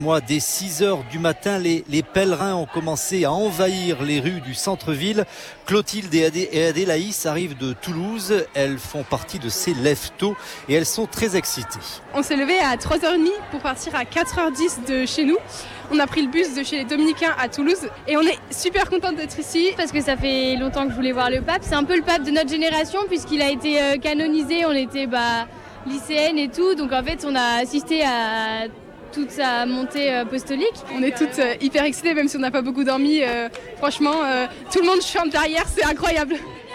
Dès 6 heures du matin, les pèlerins ont commencé à envahir les rues du centre-ville. Clotilde et Adélaïs arrivent de Toulouse. Elles font partie de ces lève-tôt et elles sont très excitées. On s'est levé à 3h30 pour partir à 4h10 de chez nous. On a pris le bus de chez les Dominicains à Toulouse et on est super contente d'être ici. Parce que ça fait longtemps que je voulais voir le pape. C'est un peu le pape de notre génération puisqu'il a été canonisé. On était lycéennes et tout. Donc en fait, on a assisté à toute sa montée apostolique. On est toutes hyper excitées, même si on n'a pas beaucoup dormi. Franchement, tout le monde chante derrière, c'est incroyable.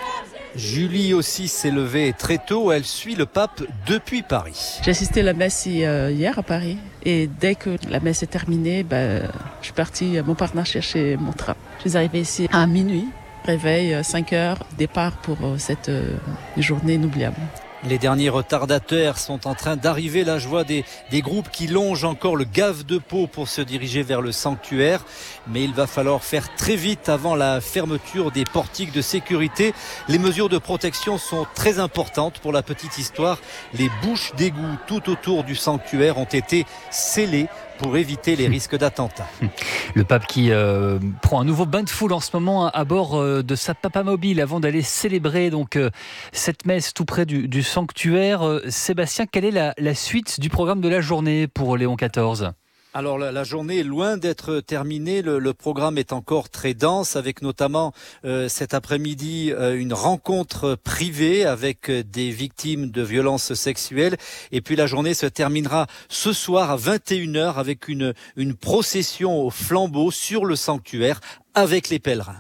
Julie aussi s'est levée très tôt. Elle suit le pape depuis Paris. J'ai assisté à la messe hier à Paris. Et dès que la messe est terminée, je suis partie, mon partenaire chercher mon train. Je suis arrivée ici à minuit. Réveil, 5 heures, départ pour cette journée inoubliable. Les derniers retardataires sont en train d'arriver. Là, je vois des groupes qui longent encore le Gave de Pau pour se diriger vers le sanctuaire. Mais il va falloir faire très vite avant la fermeture des portiques de sécurité. Les mesures de protection sont très importantes. Pour la petite histoire, les bouches d'égout tout autour du sanctuaire ont été scellées pour éviter les risques d'attentats. Le pape qui prend un nouveau bain de foule en ce moment à bord de sa papamobile avant d'aller célébrer cette messe tout près du sanctuaire. Sébastien, quelle est la suite du programme de la journée pour Léon XIV ? Alors la journée est loin d'être terminée, le programme est encore très dense avec notamment cet après-midi une rencontre privée avec des victimes de violences sexuelles et puis la journée se terminera ce soir à 21h avec une procession au flambeau sur le sanctuaire avec les pèlerins.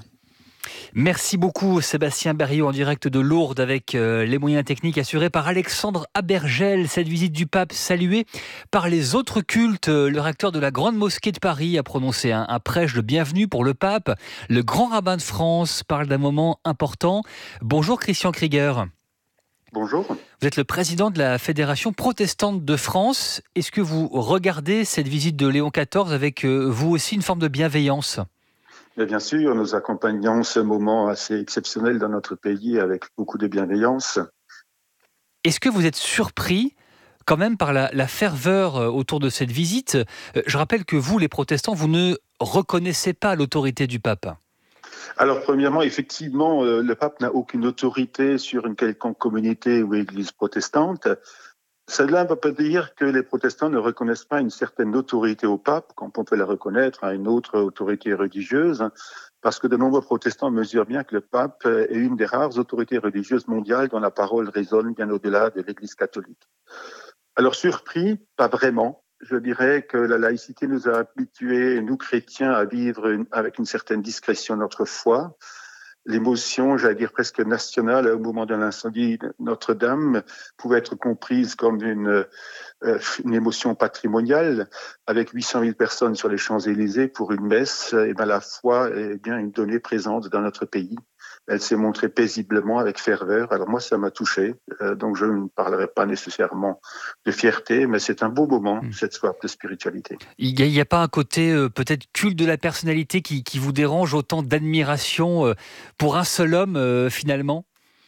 Merci beaucoup Sébastien Berriot en direct de Lourdes avec les moyens techniques assurés par Alexandre Abergel. Cette visite du pape saluée par les autres cultes. Le recteur de la Grande Mosquée de Paris a prononcé un prêche de bienvenue pour le pape. Le grand rabbin de France parle d'un moment important. Bonjour Christian Krieger. Bonjour. Vous êtes le président de la Fédération protestante de France. Est-ce que vous regardez cette visite de Léon XIV avec vous aussi une forme de bienveillance ? Et bien sûr, nous accompagnons ce moment assez exceptionnel dans notre pays avec beaucoup de bienveillance. Est-ce que vous êtes surpris quand même par la ferveur autour de cette visite ? Je rappelle que vous, les protestants, vous ne reconnaissez pas l'autorité du pape. Alors, premièrement, effectivement, le pape n'a aucune autorité sur une quelconque communauté ou église protestante. Cela ne veut pas dire que les protestants ne reconnaissent pas une certaine autorité au pape, quand on peut la reconnaître à une autre autorité religieuse, parce que de nombreux protestants mesurent bien que le pape est une des rares autorités religieuses mondiales dont la parole résonne bien au-delà de l'Église catholique. Alors surpris, pas vraiment. Je dirais que la laïcité nous a habitués, nous chrétiens, à vivre avec une certaine discrétion notre foi. L'émotion, j'allais dire presque nationale, au moment de l'incendie de Notre-Dame, pouvait être comprise comme une émotion patrimoniale. Avec 800 000 personnes sur les Champs-Élysées pour une messe, la foi est bien une donnée présente dans notre pays. Elle s'est montrée paisiblement, avec ferveur. Alors moi, ça m'a touché. Donc je ne parlerai pas nécessairement de fierté, mais c'est un beau moment, cette soif de spiritualité. Il n'y a pas un côté peut-être culte de la personnalité qui vous dérange, autant d'admiration pour un seul homme finalement ?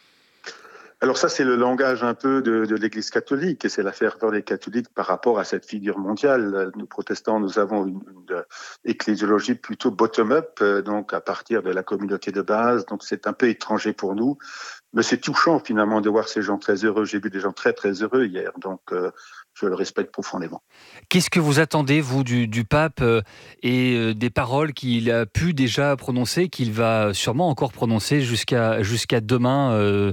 Alors ça, c'est le langage un peu de l'Église catholique, et c'est la ferveur des catholiques par rapport à cette figure mondiale. Nous, protestants, nous avons une ecclésiologie plutôt bottom-up, donc à partir de la communauté de base, donc c'est un peu étranger pour nous. Mais c'est touchant finalement de voir ces gens très heureux. J'ai vu des gens très très heureux hier, donc je le respecte profondément. Qu'est-ce que vous attendez, vous, du pape et des paroles qu'il a pu déjà prononcer, qu'il va sûrement encore prononcer jusqu'à demain,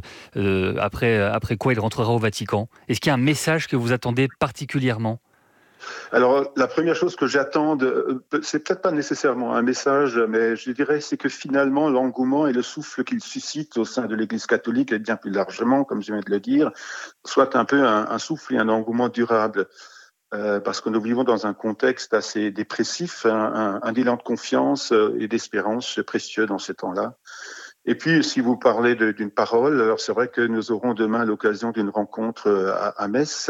après quoi il rentrera au Vatican ? Est-ce qu'il y a un message que vous attendez particulièrement ? Alors, la première chose que j'attends, c'est peut-être pas nécessairement un message, mais je dirais, c'est que finalement, l'engouement et le souffle qu'il suscite au sein de l'Église catholique, et bien plus largement, comme je viens de le dire, soit un peu un souffle et un engouement durable. Parce que nous vivons dans un contexte assez dépressif, un élan de confiance et d'espérance précieux dans ces temps-là. Et puis, si vous parlez d'une parole, alors c'est vrai que nous aurons demain l'occasion d'une rencontre à Metz,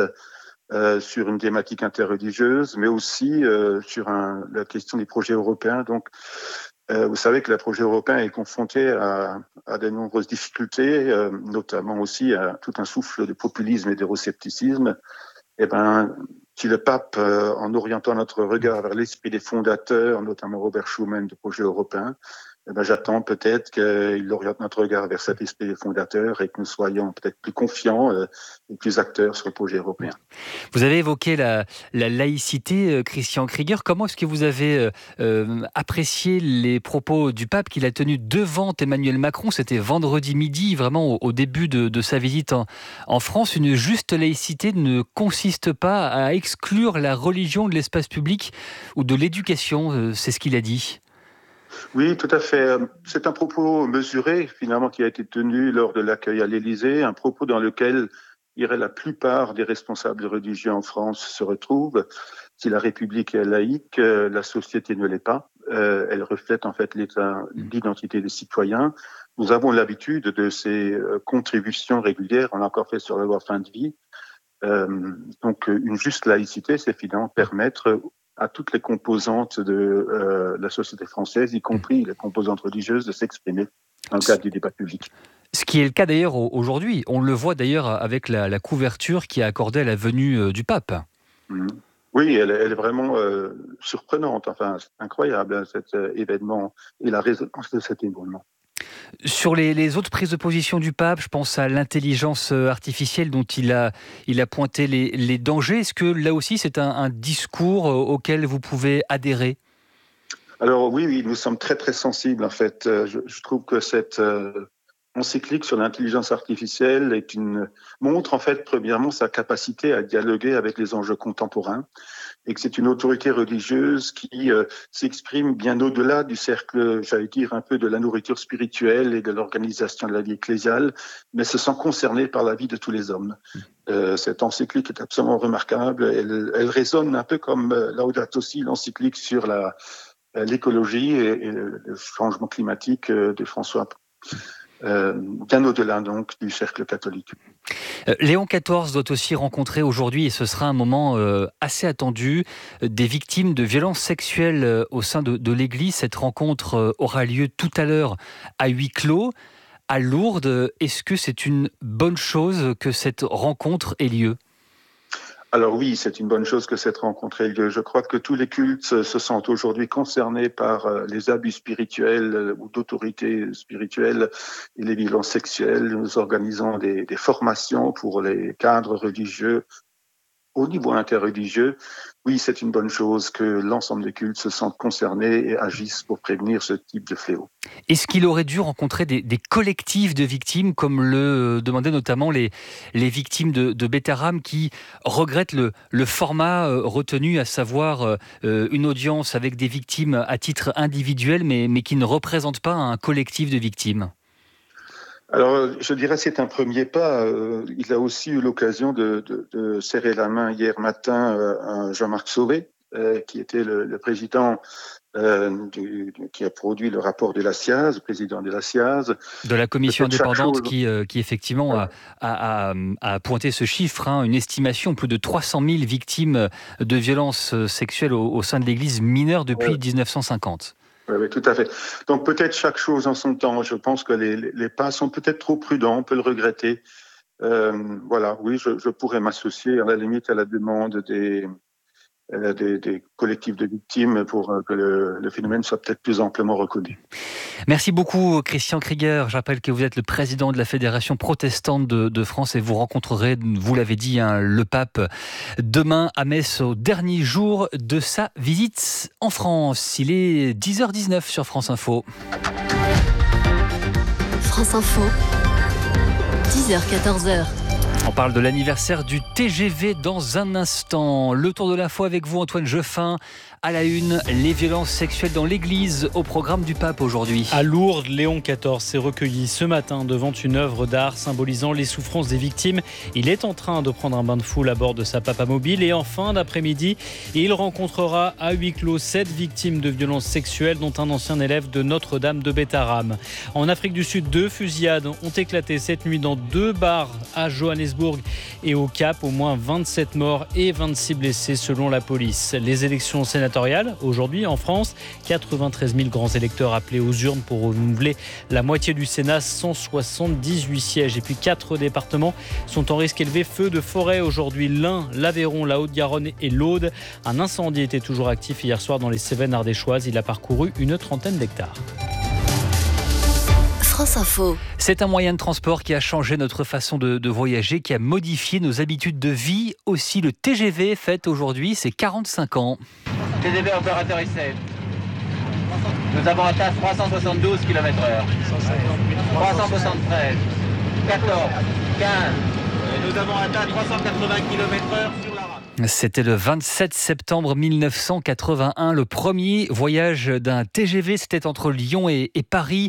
sur une thématique interreligieuse, mais aussi sur la question des projets européens. Donc, vous savez que le projet européen est confronté à de nombreuses difficultés, notamment aussi à tout un souffle de populisme et d'euroscepticisme. si le pape, en orientant notre regard vers l'esprit des fondateurs, notamment Robert Schuman du projet européen, j'attends peut-être qu'il oriente notre regard vers cet esprit des fondateurs et que nous soyons peut-être plus confiants et plus acteurs sur le projet européen. Vous avez évoqué la laïcité, Christian Krieger. Comment est-ce que vous avez apprécié les propos du pape qu'il a tenus devant Emmanuel Macron? C'était vendredi midi, vraiment au début de sa visite en France. Une juste laïcité ne consiste pas à exclure la religion de l'espace public ou de l'éducation, c'est ce qu'il a dit. Oui, tout à fait. C'est un propos mesuré, finalement, qui a été tenu lors de l'accueil à l'Élysée, un propos dans lequel la plupart des responsables religieux en France se retrouvent. Si la République est laïque, la société ne l'est pas. Elle reflète en fait l'identité des citoyens. Nous avons l'habitude de ces contributions régulières. On l'a encore fait sur la loi fin de vie. Donc, une juste laïcité, c'est finalement permettre à toutes les composantes de la société française, y compris les composantes religieuses, de s'exprimer dans le cadre du débat public. Ce qui est le cas d'ailleurs aujourd'hui. On le voit d'ailleurs avec la couverture qui est accordée à la venue du pape. Oui, elle est vraiment surprenante, enfin incroyable, cet événement et la résonance de cet événement. Sur les autres prises de position du pape, je pense à l'intelligence artificielle dont il a pointé les dangers. Est-ce que là aussi c'est un discours auquel vous pouvez adhérer ? Alors oui, nous sommes très très sensibles en fait. Je trouve que cette encyclique sur l'intelligence artificielle montre en fait premièrement sa capacité à dialoguer avec les enjeux contemporains et que c'est une autorité religieuse qui s'exprime bien au-delà du cercle, j'allais dire, un peu de la nourriture spirituelle et de l'organisation de la vie ecclésiale, mais se sent concernée par la vie de tous les hommes. Cette encyclique est absolument remarquable. Elle résonne un peu comme Laudato Si, l'encyclique sur l'écologie et le changement climatique de François. Bien au-delà donc du cercle catholique. Léon XIV doit aussi rencontrer aujourd'hui, et ce sera un moment assez attendu, des victimes de violences sexuelles au sein de l'Église. Cette rencontre aura lieu tout à l'heure à huis clos, à Lourdes. Est-ce que c'est une bonne chose que cette rencontre ait lieu ? Alors oui, c'est une bonne chose que cette rencontre ait lieu. Je crois que tous les cultes se sentent aujourd'hui concernés par les abus spirituels ou d'autorité spirituelle et les violences sexuelles. Nous organisons des formations pour les cadres religieux au niveau interreligieux. Oui, c'est une bonne chose que l'ensemble des cultes se sentent concernés et agissent pour prévenir ce type de fléau. Est-ce qu'il aurait dû rencontrer des collectifs de victimes, comme le demandaient notamment les victimes de Bethlehem, qui regrettent le format retenu, à savoir une audience avec des victimes à titre individuel, mais qui ne représente pas un collectif de victimes ? Alors, je dirais que c'est un premier pas. Il a aussi eu l'occasion de serrer la main hier matin à Jean-Marc Sauvé, qui était le président qui a produit le rapport de la SIAZ, le président de la SIAZ. De la commission indépendante qui effectivement a pointé ce chiffre, une estimation, plus de 300 000 victimes de violences sexuelles au sein de l'Église mineure depuis 1950. Oui, tout à fait. Donc peut-être chaque chose en son temps. Je pense que les pas sont peut-être trop prudents, on peut le regretter. Voilà, oui, je pourrais m'associer à la limite à la demande des collectifs de victimes pour que le phénomène soit peut-être plus amplement reconnu. Merci beaucoup Christian Krieger. Je rappelle que vous êtes le président de la Fédération protestante de France et vous rencontrerez, vous l'avez dit, le pape demain à Metz au dernier jour de sa visite en France. Il est 10h19 sur France Info. France Info, 10h-14h. On parle de l'anniversaire du TGV dans un instant. Le tour de l'info avec vous, Antoine Jeffin. À la une, les violences sexuelles dans l'église au programme du pape aujourd'hui. À Lourdes, Léon XIV s'est recueilli ce matin devant une œuvre d'art symbolisant les souffrances des victimes. Il est en train de prendre un bain de foule à bord de sa papamobile et en fin d'après-midi, il rencontrera à huis clos 7 victimes de violences sexuelles, dont un ancien élève de Notre-Dame de Bethlehem. En Afrique du Sud, 2 fusillades ont éclaté cette nuit dans 2 bars à Johannesburg. Strasbourg et au Cap. Au moins 27 morts et 26 blessés selon la police. Les élections sénatoriales, aujourd'hui en France, 93 000 grands électeurs appelés aux urnes pour renouveler la moitié du Sénat, 178 sièges. Et puis 4 départements sont en risque élevé feu de forêt aujourd'hui. L'Ain, l'Aveyron, la Haute-Garonne et l'Aude. Un incendie était toujours actif hier soir dans les Cévennes ardéchoises. Il a parcouru une trentaine d'hectares. France Info. C'est un moyen de transport qui a changé notre façon de voyager, qui a modifié nos habitudes de vie. Aussi, le TGV fête aujourd'hui ses 45 ans. TGV opérateur IC. Nous avons atteint 372 km/h. 373, 14, 15. Et nous avons atteint 380 km/h sur la rame. C'était le 27 septembre 1981. Le premier voyage d'un TGV, c'était entre Lyon et Paris.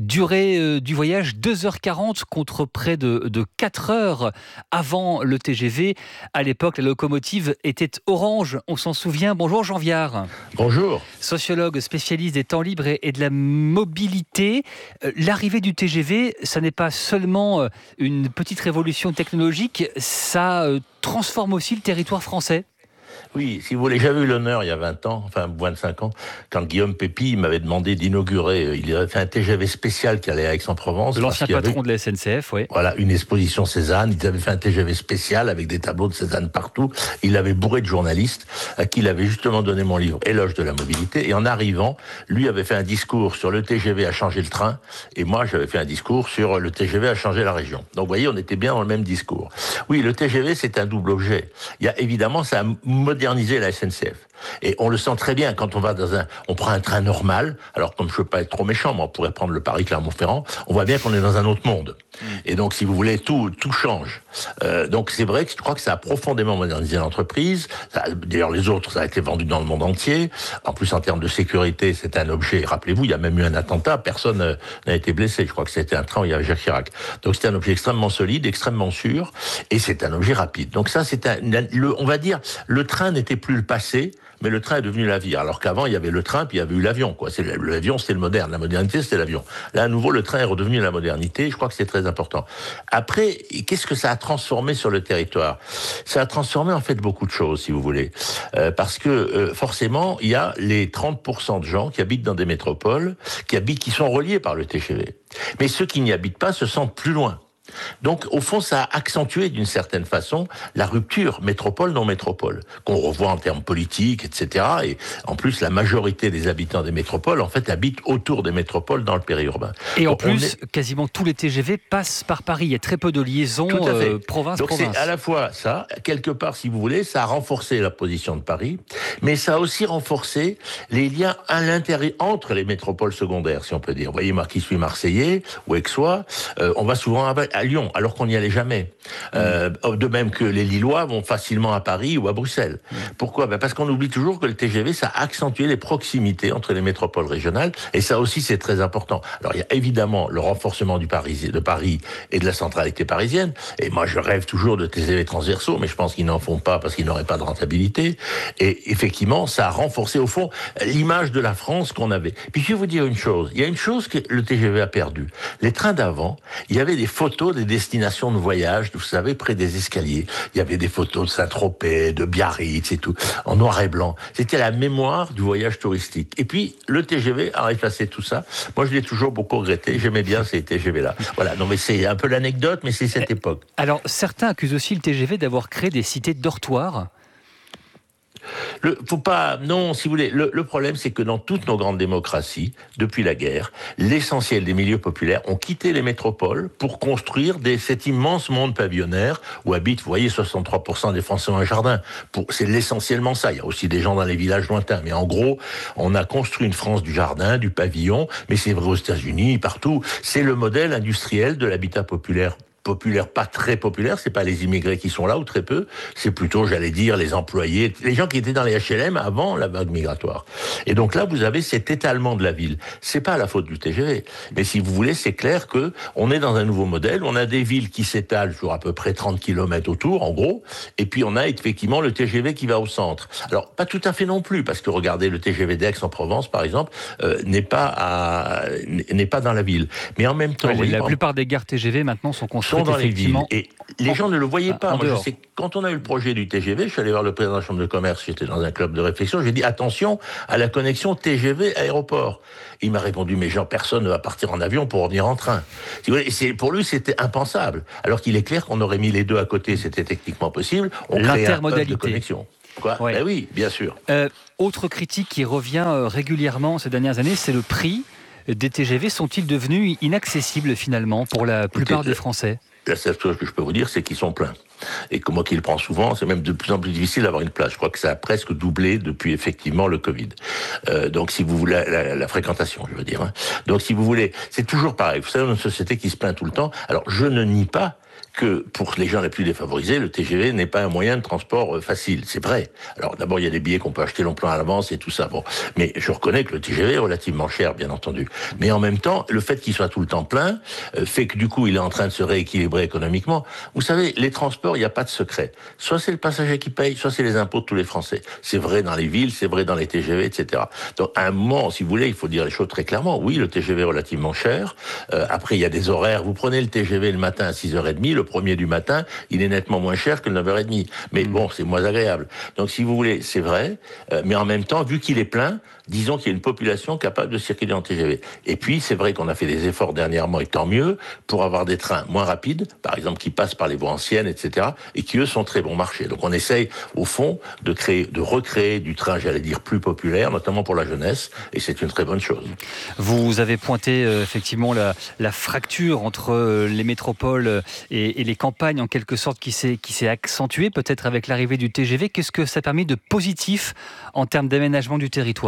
Durée du voyage 2h40 contre près de 4 heures avant le TGV. À l'époque, la locomotive était orange. On s'en souvient. Bonjour Jean Viard. Bonjour. Sociologue spécialiste des temps libres et de la mobilité. L'arrivée du TGV, ça n'est pas seulement une petite révolution technologique, ça transforme aussi le territoire français. Oui, si vous voulez, j'avais eu l'honneur il y a 20 ans, enfin 25 ans, quand Guillaume Pépi m'avait demandé d'inaugurer, il avait fait un TGV spécial qui allait à Aix-en-Provence. L'ancien patron de la SNCF, oui. Voilà, une exposition Cézanne, ils avaient fait un TGV spécial avec des tableaux de Cézanne partout. Il l'avait bourré de journalistes à qui il avait justement donné mon livre Éloge de la mobilité. Et en arrivant, lui avait fait un discours sur le TGV a changé le train, et moi j'avais fait un discours sur le TGV a changé la région. Donc vous voyez, on était bien dans le même discours. Oui, le TGV c'est un double objet. Il y a évidemment, ça a modernisé la SNCF. Et on le sent très bien quand on prend un train normal. Alors, comme je veux pas être trop méchant, mais on pourrait prendre le Paris-Clermont-Ferrand. On voit bien qu'on est dans un autre monde. Et donc, si vous voulez, tout change. Donc, c'est vrai que je crois que ça a profondément modernisé l'entreprise. D'ailleurs, les autres, ça a été vendu dans le monde entier. En plus, en termes de sécurité, c'est un objet. Rappelez-vous, il y a même eu un attentat. Personne n'a été blessé. Je crois que c'était un train où il y avait Jacques Chirac. Donc, c'était un objet extrêmement solide, extrêmement sûr. Et c'est un objet rapide. Donc ça, on va dire, le train n'était plus le passé, mais le train est devenu la vie. Alors qu'avant, il y avait le train, puis il y avait eu l'avion, quoi. L'avion, c'était le moderne. La modernité, c'était l'avion. Là, à nouveau, le train est redevenu la modernité. Je crois que c'est très important. Après, qu'est-ce que ça a transformé sur le territoire? Ça a transformé, en fait, beaucoup de choses, si vous voulez. Parce que, forcément, il y a les 30% de gens qui habitent dans des métropoles, qui sont reliés par le TGV. Mais ceux qui n'y habitent pas se sentent plus loin. Donc, au fond, ça a accentué d'une certaine façon la rupture métropole-non-métropole, qu'on revoit en termes politiques, etc. Et en plus, la majorité des habitants des métropoles, en fait, habitent autour des métropoles dans le périurbain. Et en plus, quasiment tous les TGV passent par Paris. Il y a très peu de liaisons province-province. Donc, c'est à la fois ça, quelque part, si vous voulez, ça a renforcé la position de Paris, mais ça a aussi renforcé les liens à l'intérieur, entre les métropoles secondaires, si on peut dire. Vous voyez, moi qui suis marseillais ou aixois, on va souvent à Lyon, alors qu'on n'y allait jamais. De même que les Lillois vont facilement à Paris ou à Bruxelles. Pourquoi ? Parce qu'on oublie toujours que le TGV, ça a accentué les proximités entre les métropoles régionales, et ça aussi, c'est très important. Alors, il y a évidemment le renforcement de Paris et de la centralité parisienne, et moi, je rêve toujours de TGV transversaux, mais je pense qu'ils n'en font pas parce qu'ils n'auraient pas de rentabilité, et effectivement, ça a renforcé, au fond, l'image de la France qu'on avait. Puis, je vais vous dire une chose. Il y a une chose que le TGV a perdue. Les trains d'avant, il y avait des photos des destinations de voyage, vous savez, près des escaliers. Il y avait des photos de Saint-Tropez, de Biarritz et tout, en noir et blanc. C'était la mémoire du voyage touristique. Et puis, le TGV a effacé tout ça. Moi, je l'ai toujours beaucoup regretté. J'aimais bien ces TGV-là. Voilà. Non, mais c'est un peu l'anecdote, mais c'est cette époque. Alors, certains accusent aussi le TGV d'avoir créé des cités dortoirs. Non, si vous voulez, le problème, c'est que dans toutes nos grandes démocraties, depuis la guerre, l'essentiel des milieux populaires ont quitté les métropoles pour construire cet immense monde pavillonnaire où habitent, vous voyez, 63% des Français ont un jardin. C'est essentiellement ça. Il y a aussi des gens dans les villages lointains. Mais en gros, on a construit une France du jardin, du pavillon, mais c'est vrai aux États-Unis, partout. C'est le modèle industriel de l'habitat populaire, pas très populaire, c'est pas les immigrés qui sont là ou très peu, c'est plutôt, j'allais dire, les employés, les gens qui étaient dans les HLM avant la vague migratoire. Et donc là, vous avez cet étalement de la ville. C'est pas la faute du TGV, mais si vous voulez, c'est clair que on est dans un nouveau modèle, on a des villes qui s'étalent sur à peu près 30 km autour, en gros, et puis on a effectivement le TGV qui va au centre. Alors, pas tout à fait non plus, parce que regardez, le TGV d'Aix-en-Provence, par exemple, n'est pas dans la ville. Mais en même temps... La plupart des gares TGV, maintenant, sont construites sont dans les villes. Et les gens ne le voyaient pas. Moi, je sais, quand on a eu le projet du TGV, je suis allé voir le président de la Chambre de commerce, j'étais dans un club de réflexion, j'ai dit attention à la connexion TGV-aéroport. Il m'a répondu, mais personne ne va partir en avion pour revenir en train. Pour lui, c'était impensable. Alors qu'il est clair qu'on aurait mis les deux à côté, c'était techniquement possible. On crée un hub de connexion. Quoi ? Ouais. Ben oui, bien sûr. Autre critique qui revient régulièrement ces dernières années, c'est le prix des TGV. Sont-ils devenus inaccessibles finalement pour la plupart des Français ? La seule chose que je peux vous dire, c'est qu'ils sont pleins. Et que moi qui le prends souvent, c'est même de plus en plus difficile d'avoir une place. Je crois que ça a presque doublé depuis effectivement le Covid. Donc si vous voulez, la fréquentation, je veux dire. Hein. Donc si vous voulez, c'est toujours pareil. Vous savez, une société qui se plaint tout le temps. Alors je ne nie pas que pour les gens les plus défavorisés, le TGV n'est pas un moyen de transport facile. C'est vrai. Alors d'abord, il y a des billets qu'on peut acheter longtemps à l'avance et tout ça. Bon, mais je reconnais que le TGV est relativement cher, bien entendu. Mais en même temps, le fait qu'il soit tout le temps plein fait que du coup, il est en train de se rééquilibrer économiquement. Vous savez, les transports, il n'y a pas de secret. Soit c'est le passager qui paye, soit c'est les impôts de tous les Français. C'est vrai dans les villes, c'est vrai dans les TGV, etc. Donc à un moment, si vous voulez, il faut dire les choses très clairement. Oui, le TGV est relativement cher. Après, il y a des horaires. Vous prenez le TGV le matin à 6h30, le premier du matin, il est nettement moins cher que le 9h30. Mais bon, c'est moins agréable. Donc, si vous voulez, c'est vrai. Mais en même temps, vu qu'il est plein, disons qu'il y a une population capable de circuler en TGV. Et puis, c'est vrai qu'on a fait des efforts dernièrement, et tant mieux, pour avoir des trains moins rapides, par exemple, qui passent par les voies anciennes, etc., et qui, eux, sont très bon marché. Donc, on essaye, au fond, de recréer du train, j'allais dire, plus populaire, notamment pour la jeunesse, et c'est une très bonne chose. Vous avez pointé, effectivement, la fracture entre les métropoles et les campagnes, en quelque sorte, qui s'est accentuée, peut-être avec l'arrivée du TGV. Qu'est-ce que ça a permis de positif en termes d'aménagement du territoire ?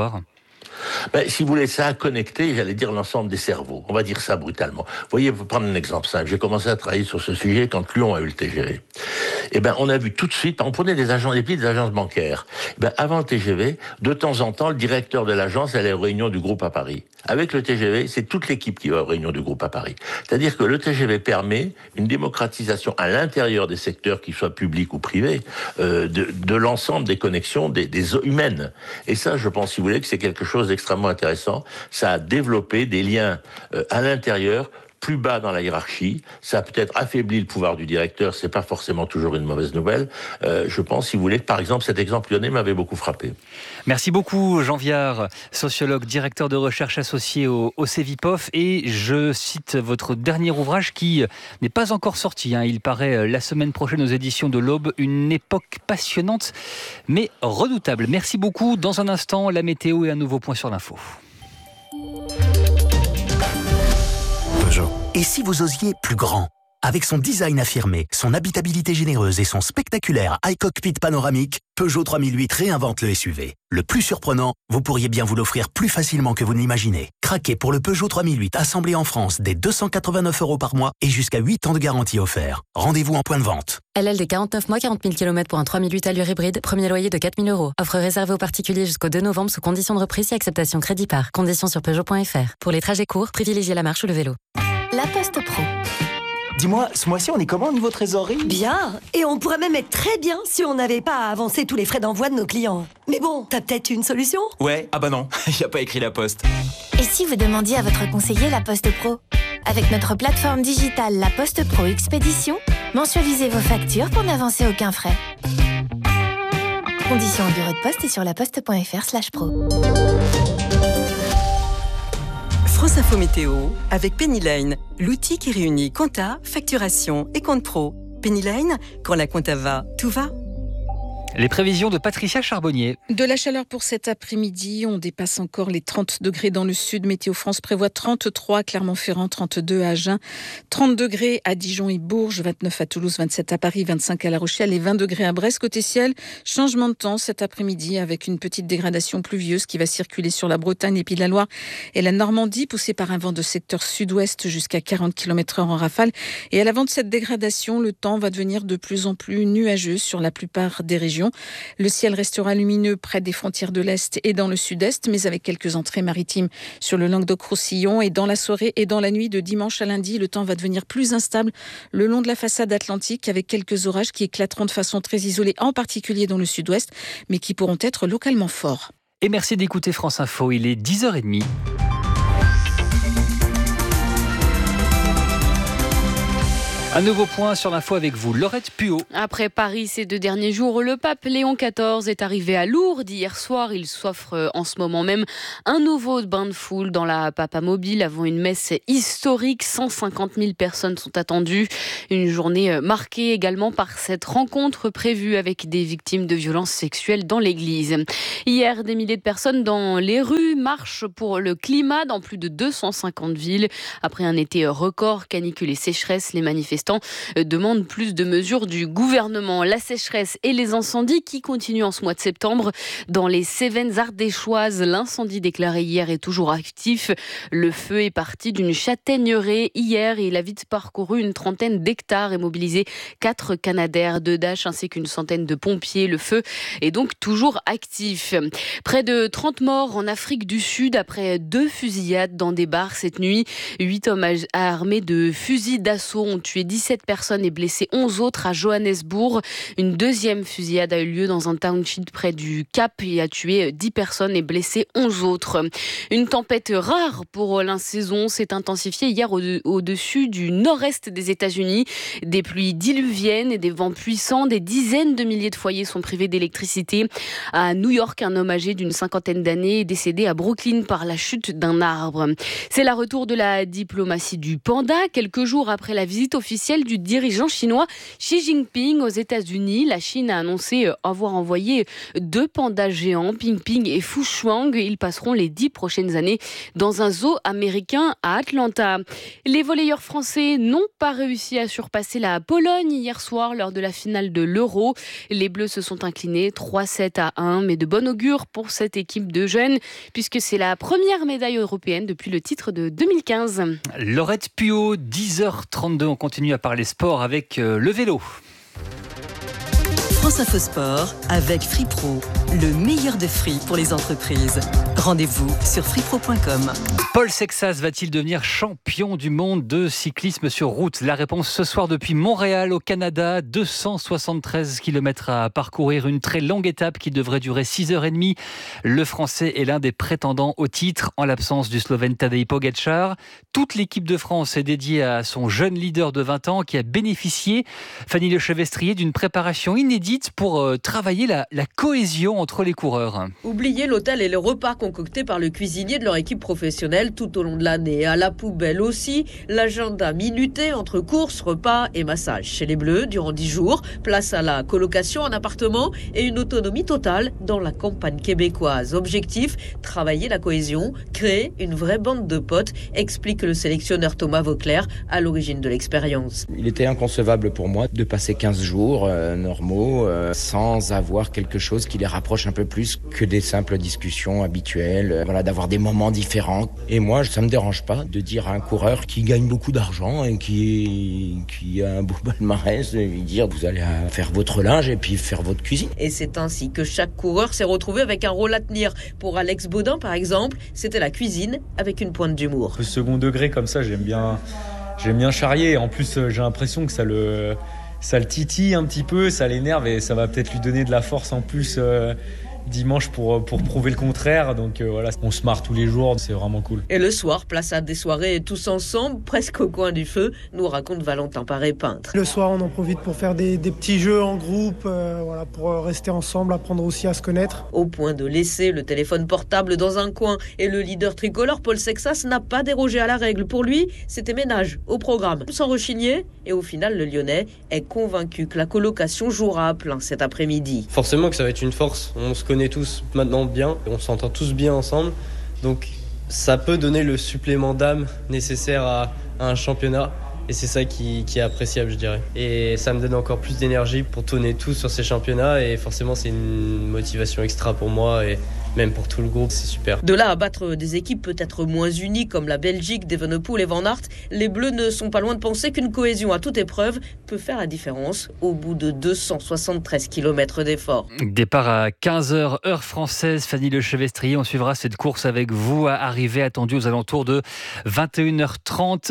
Si vous voulez, ça a connecté, j'allais dire, l'ensemble des cerveaux. On va dire ça brutalement. Vous voyez, pour prendre un exemple simple, j'ai commencé à travailler sur ce sujet quand Lyon a eu le TGV. On a vu tout de suite, on prenait des petites agences bancaires. Avant le TGV, de temps en temps, le directeur de l'agence allait aux réunions du groupe à Paris. Avec le TGV, c'est toute l'équipe qui va aux réunions du groupe à Paris. C'est-à-dire que le TGV permet une démocratisation à l'intérieur des secteurs, qu'ils soient publics ou privés, de l'ensemble des connexions des humaines. Et ça, je pense, si vous voulez, que c'est quelque chose d'extrêmement intéressant. Ça a développé des liens à l'intérieur, plus bas dans la hiérarchie. Ça a peut-être affaibli le pouvoir du directeur. C'est pas forcément toujours une mauvaise nouvelle. Je pense, si vous voulez, par exemple, cet exemple lyonnais m'avait beaucoup frappé. Merci beaucoup, Jean Viard, sociologue, directeur de recherche associé au CEVIPOF. Et je cite votre dernier ouvrage qui n'est pas encore sorti. Il paraît la semaine prochaine aux éditions de l'Aube. Une époque passionnante, mais redoutable. Merci beaucoup. Dans un instant, la météo et un nouveau point sur l'info. Et si vous osiez plus grand ? Avec son design affirmé, son habitabilité généreuse et son spectaculaire iCockpit panoramique, Peugeot 3008 réinvente le SUV. Le plus surprenant, vous pourriez bien vous l'offrir plus facilement que vous ne l'imaginez. Craquez pour le Peugeot 3008 assemblé en France dès 289 € par mois et jusqu'à 8 ans de garantie offert. Rendez-vous en point de vente. LL de 49 mois, 40 000 km pour un 3008 allure hybride, premier loyer de 4 000 €. Offre réservée aux particuliers jusqu'au 2 novembre sous conditions de reprise et acceptation crédit par. Conditions sur Peugeot.fr. Pour les trajets courts, privilégiez la marche ou le vélo. La Poste Pro. Dis-moi, ce mois-ci, on est comment au niveau trésorerie ? Bien. Et on pourrait même être très bien si on n'avait pas à avancer tous les frais d'envoi de nos clients. Mais bon, t'as peut-être une solution ? Ouais, ah bah non, y a pas écrit La Poste. Et si vous demandiez à votre conseiller La Poste Pro ? Avec notre plateforme digitale La Poste Pro Expédition, mensualisez vos factures pour n'avancer aucun frais. Conditions en bureau de poste et sur laposte.fr/pro. France Info Météo avec Pennyline, l'outil qui réunit compta, facturation et compte pro. Pennyline, quand la compta va, tout va. Les prévisions de Patricia Charbonnier. De la chaleur pour cet après-midi. On dépasse encore les 30 degrés dans le sud. Météo France prévoit 33 à Clermont-Ferrand, 32 à Agen, 30 degrés à Dijon et Bourges, 29 à Toulouse, 27 à Paris, 25 à La Rochelle et 20 degrés à Brest. Côté ciel, changement de temps cet après-midi avec une petite dégradation pluvieuse qui va circuler sur la Bretagne, les Pays de la Loire et la Normandie, poussée par un vent de secteur sud-ouest jusqu'à 40 km/h en rafale. Et à l'avant de cette dégradation, le temps va devenir de plus en plus nuageux sur la plupart des régions. Le ciel restera lumineux près des frontières de l'Est et dans le Sud-Est, mais avec quelques entrées maritimes sur le Languedoc-Roussillon. Et dans la soirée et dans la nuit de dimanche à lundi, le temps va devenir plus instable le long de la façade atlantique avec quelques orages qui éclateront de façon très isolée, en particulier dans le Sud-Ouest, mais qui pourront être localement forts. Et merci d'écouter France Info, il est 10h30. Un nouveau point sur l'info avec vous, Laurette Puot. Après Paris ces 2 derniers jours, le pape Léon XIV est arrivé à Lourdes hier soir. Il s'offre en ce moment même un nouveau bain de foule dans la Papamobile avant une messe historique. 150 000 personnes sont attendues. Une journée marquée également par cette rencontre prévue avec des victimes de violences sexuelles dans l'église. Hier, des milliers de personnes dans les rues marchent pour le climat dans plus de 250 villes. Après un été record, canicule et sécheresse, les manifestants demandent plus de mesures du gouvernement. La sécheresse et les incendies qui continuent en ce mois de septembre. Dans les Cévennes ardéchoises, l'incendie déclaré hier est toujours actif. Le feu est parti d'une châtaigneraie hier et il a vite parcouru une trentaine d'hectares et mobilisé 4 Canadair, 2 Dash ainsi qu'une centaine de pompiers. Le feu est donc toujours actif. Près de 30 morts en Afrique du Sud après 2 fusillades dans des bars cette nuit. 8 hommes armés de fusils d'assaut ont tué 17 personnes et blessé 11 autres à Johannesburg. Une deuxième fusillade a eu lieu dans un township près du Cap et a tué 10 personnes et blessé 11 autres. Une tempête rare pour l'insaison s'est intensifiée hier au-dessus du nord-est des États-Unis. Des pluies diluviennes et des vents puissants. Des dizaines de milliers de foyers sont privés d'électricité. À New York, un homme âgé d'une cinquantaine d'années est décédé à Brooklyn par la chute d'un arbre. C'est la retour de la diplomatie du panda. Quelques jours après la visite officielle du dirigeant chinois Xi Jinping aux États-Unis, la Chine a annoncé avoir envoyé 2 pandas géants, Ping Ping et Fu Shuang. Ils passeront les 10 prochaines années dans un zoo américain à Atlanta. Les volleyeurs français n'ont pas réussi à surpasser la Pologne hier soir lors de la finale de l'Euro. Les Bleus se sont inclinés 3-7-1, mais de bon augure pour cette équipe de jeunes, puisque c'est la première médaille européenne depuis le titre de 2015. Laurette Puot, 10h32, on continue à parler sport avec le vélo. France Info Sport avec Free Pro, le meilleur de free pour les entreprises. Rendez-vous sur freepro.com. Paul Sexas va-t-il devenir champion du monde de cyclisme sur route ? La réponse ce soir depuis Montréal au Canada. 273 km à parcourir, une très longue étape qui devrait durer 6h30. Le Français est l'un des prétendants au titre en l'absence du Slovène Tadej Pogačar. Toute l'équipe de France est dédiée à son jeune leader de 20 ans qui a bénéficié, Fanny Lechevestrier, d'une préparation inédite pour travailler la cohésion entre les coureurs. Oubliez l'hôtel et les repas concoctés par le cuisinier de leur équipe professionnelle tout au long de l'année. À la poubelle aussi, l'agenda minuté entre courses, repas et massages. Chez les Bleus, durant 10 jours, place à la colocation en appartement et une autonomie totale dans la campagne québécoise. Objectif, travailler la cohésion, créer une vraie bande de potes, explique le sélectionneur Thomas Vauclair à l'origine de l'expérience. Il était inconcevable pour moi de passer 15 jours normaux sans avoir quelque chose qui les rapproche un peu plus que des simples discussions habituelles, d'avoir des moments différents. Et moi, ça me dérange pas de dire à un coureur qui gagne beaucoup d'argent et qui a un beau palmarès, de lui dire vous allez faire votre linge et puis faire votre cuisine. Et c'est ainsi que chaque coureur s'est retrouvé avec un rôle à tenir. Pour Alex Baudin, par exemple, c'était la cuisine avec une pointe d'humour. Le second degré comme ça, j'aime bien charrier. En plus, j'ai l'impression que ça le titille un petit peu, ça l'énerve et ça va peut-être lui donner de la force en plus dimanche pour prouver le contraire. Donc voilà, on se marre tous les jours, c'est vraiment cool. Et le soir, place à des soirées tous ensemble, presque au coin du feu, nous raconte Valentin Paré, peintre. Le soir, on en profite pour faire des petits jeux en groupe, pour rester ensemble, apprendre aussi à se connaître. Au point de laisser le téléphone portable dans un coin. Et le leader tricolore, Paul Sexas, n'a pas dérogé à la règle. Pour lui, c'était ménage au programme, sans rechigner. Et au final, le Lyonnais est convaincu que la colocation jouera à plein cet après-midi. Forcément que ça va être une force. On se connaît tous maintenant bien, on s'entend tous bien ensemble, donc ça peut donner le supplément d'âme nécessaire à un championnat et c'est ça qui est appréciable, je dirais. Et ça me donne encore plus d'énergie pour tourner tous sur ces championnats et forcément c'est une motivation extra pour moi et même pour tout le groupe, c'est super. De là à battre des équipes peut-être moins unies comme la Belgique d'Evenepoel et Van Aert, les Bleus ne sont pas loin de penser qu'une cohésion à toute épreuve peut faire la différence au bout de 273 km d'efforts. Départ à 15h, heure française. Fanny Lechevestrier, on suivra cette course avec vous. Arrivée attendue aux alentours de 21h30,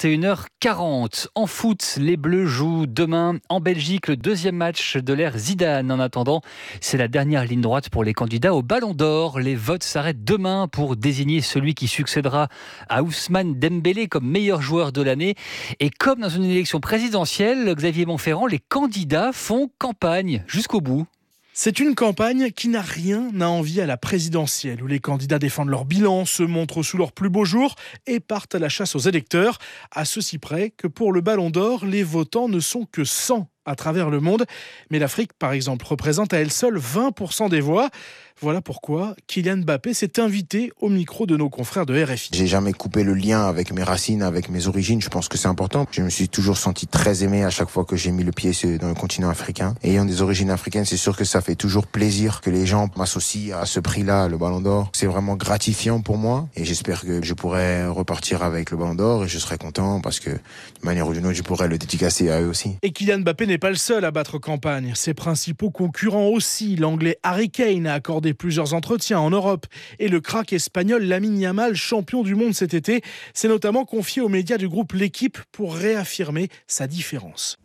21h40. En foot, les Bleus jouent demain en Belgique le deuxième match de l'ère Zidane. En attendant, c'est la dernière ligne droite pour les candidats au Ballon d'Or. d'Or. Les votes s'arrêtent demain pour désigner celui qui succédera à Ousmane Dembélé comme meilleur joueur de l'année. Et comme dans une élection présidentielle, Xavier Montferrand, les candidats font campagne jusqu'au bout. C'est une campagne qui n'a rien à envier à la présidentielle, où les candidats défendent leur bilan, se montrent sous leur plus beau jour et partent à la chasse aux électeurs. À ceci près que pour le Ballon d'Or, les votants ne sont que 100 à travers le monde. Mais l'Afrique, par exemple, représente à elle seule 20% des voix. Voilà pourquoi Kylian Mbappé s'est invité au micro de nos confrères de RFI. J'ai jamais coupé le lien avec mes racines, avec mes origines. Je pense que c'est important. Je me suis toujours senti très aimé à chaque fois que j'ai mis le pied dans le continent africain. Ayant des origines africaines, c'est sûr que ça fait toujours plaisir que les gens m'associent à ce prix-là, le Ballon d'Or. C'est vraiment gratifiant pour moi et j'espère que je pourrai repartir avec le Ballon d'Or et je serai content parce que d'une manière ou d'une autre, je pourrai le dédicacer à eux aussi. Et Kylian Mbappé n'est pas le seul à battre campagne. Ses principaux concurrents aussi. L'anglais Harry Kane a accordé plusieurs entretiens en Europe. Et le crack espagnol Lamine Yamal, champion du monde cet été, s'est notamment confié aux médias du groupe L'Équipe pour réaffirmer sa différence.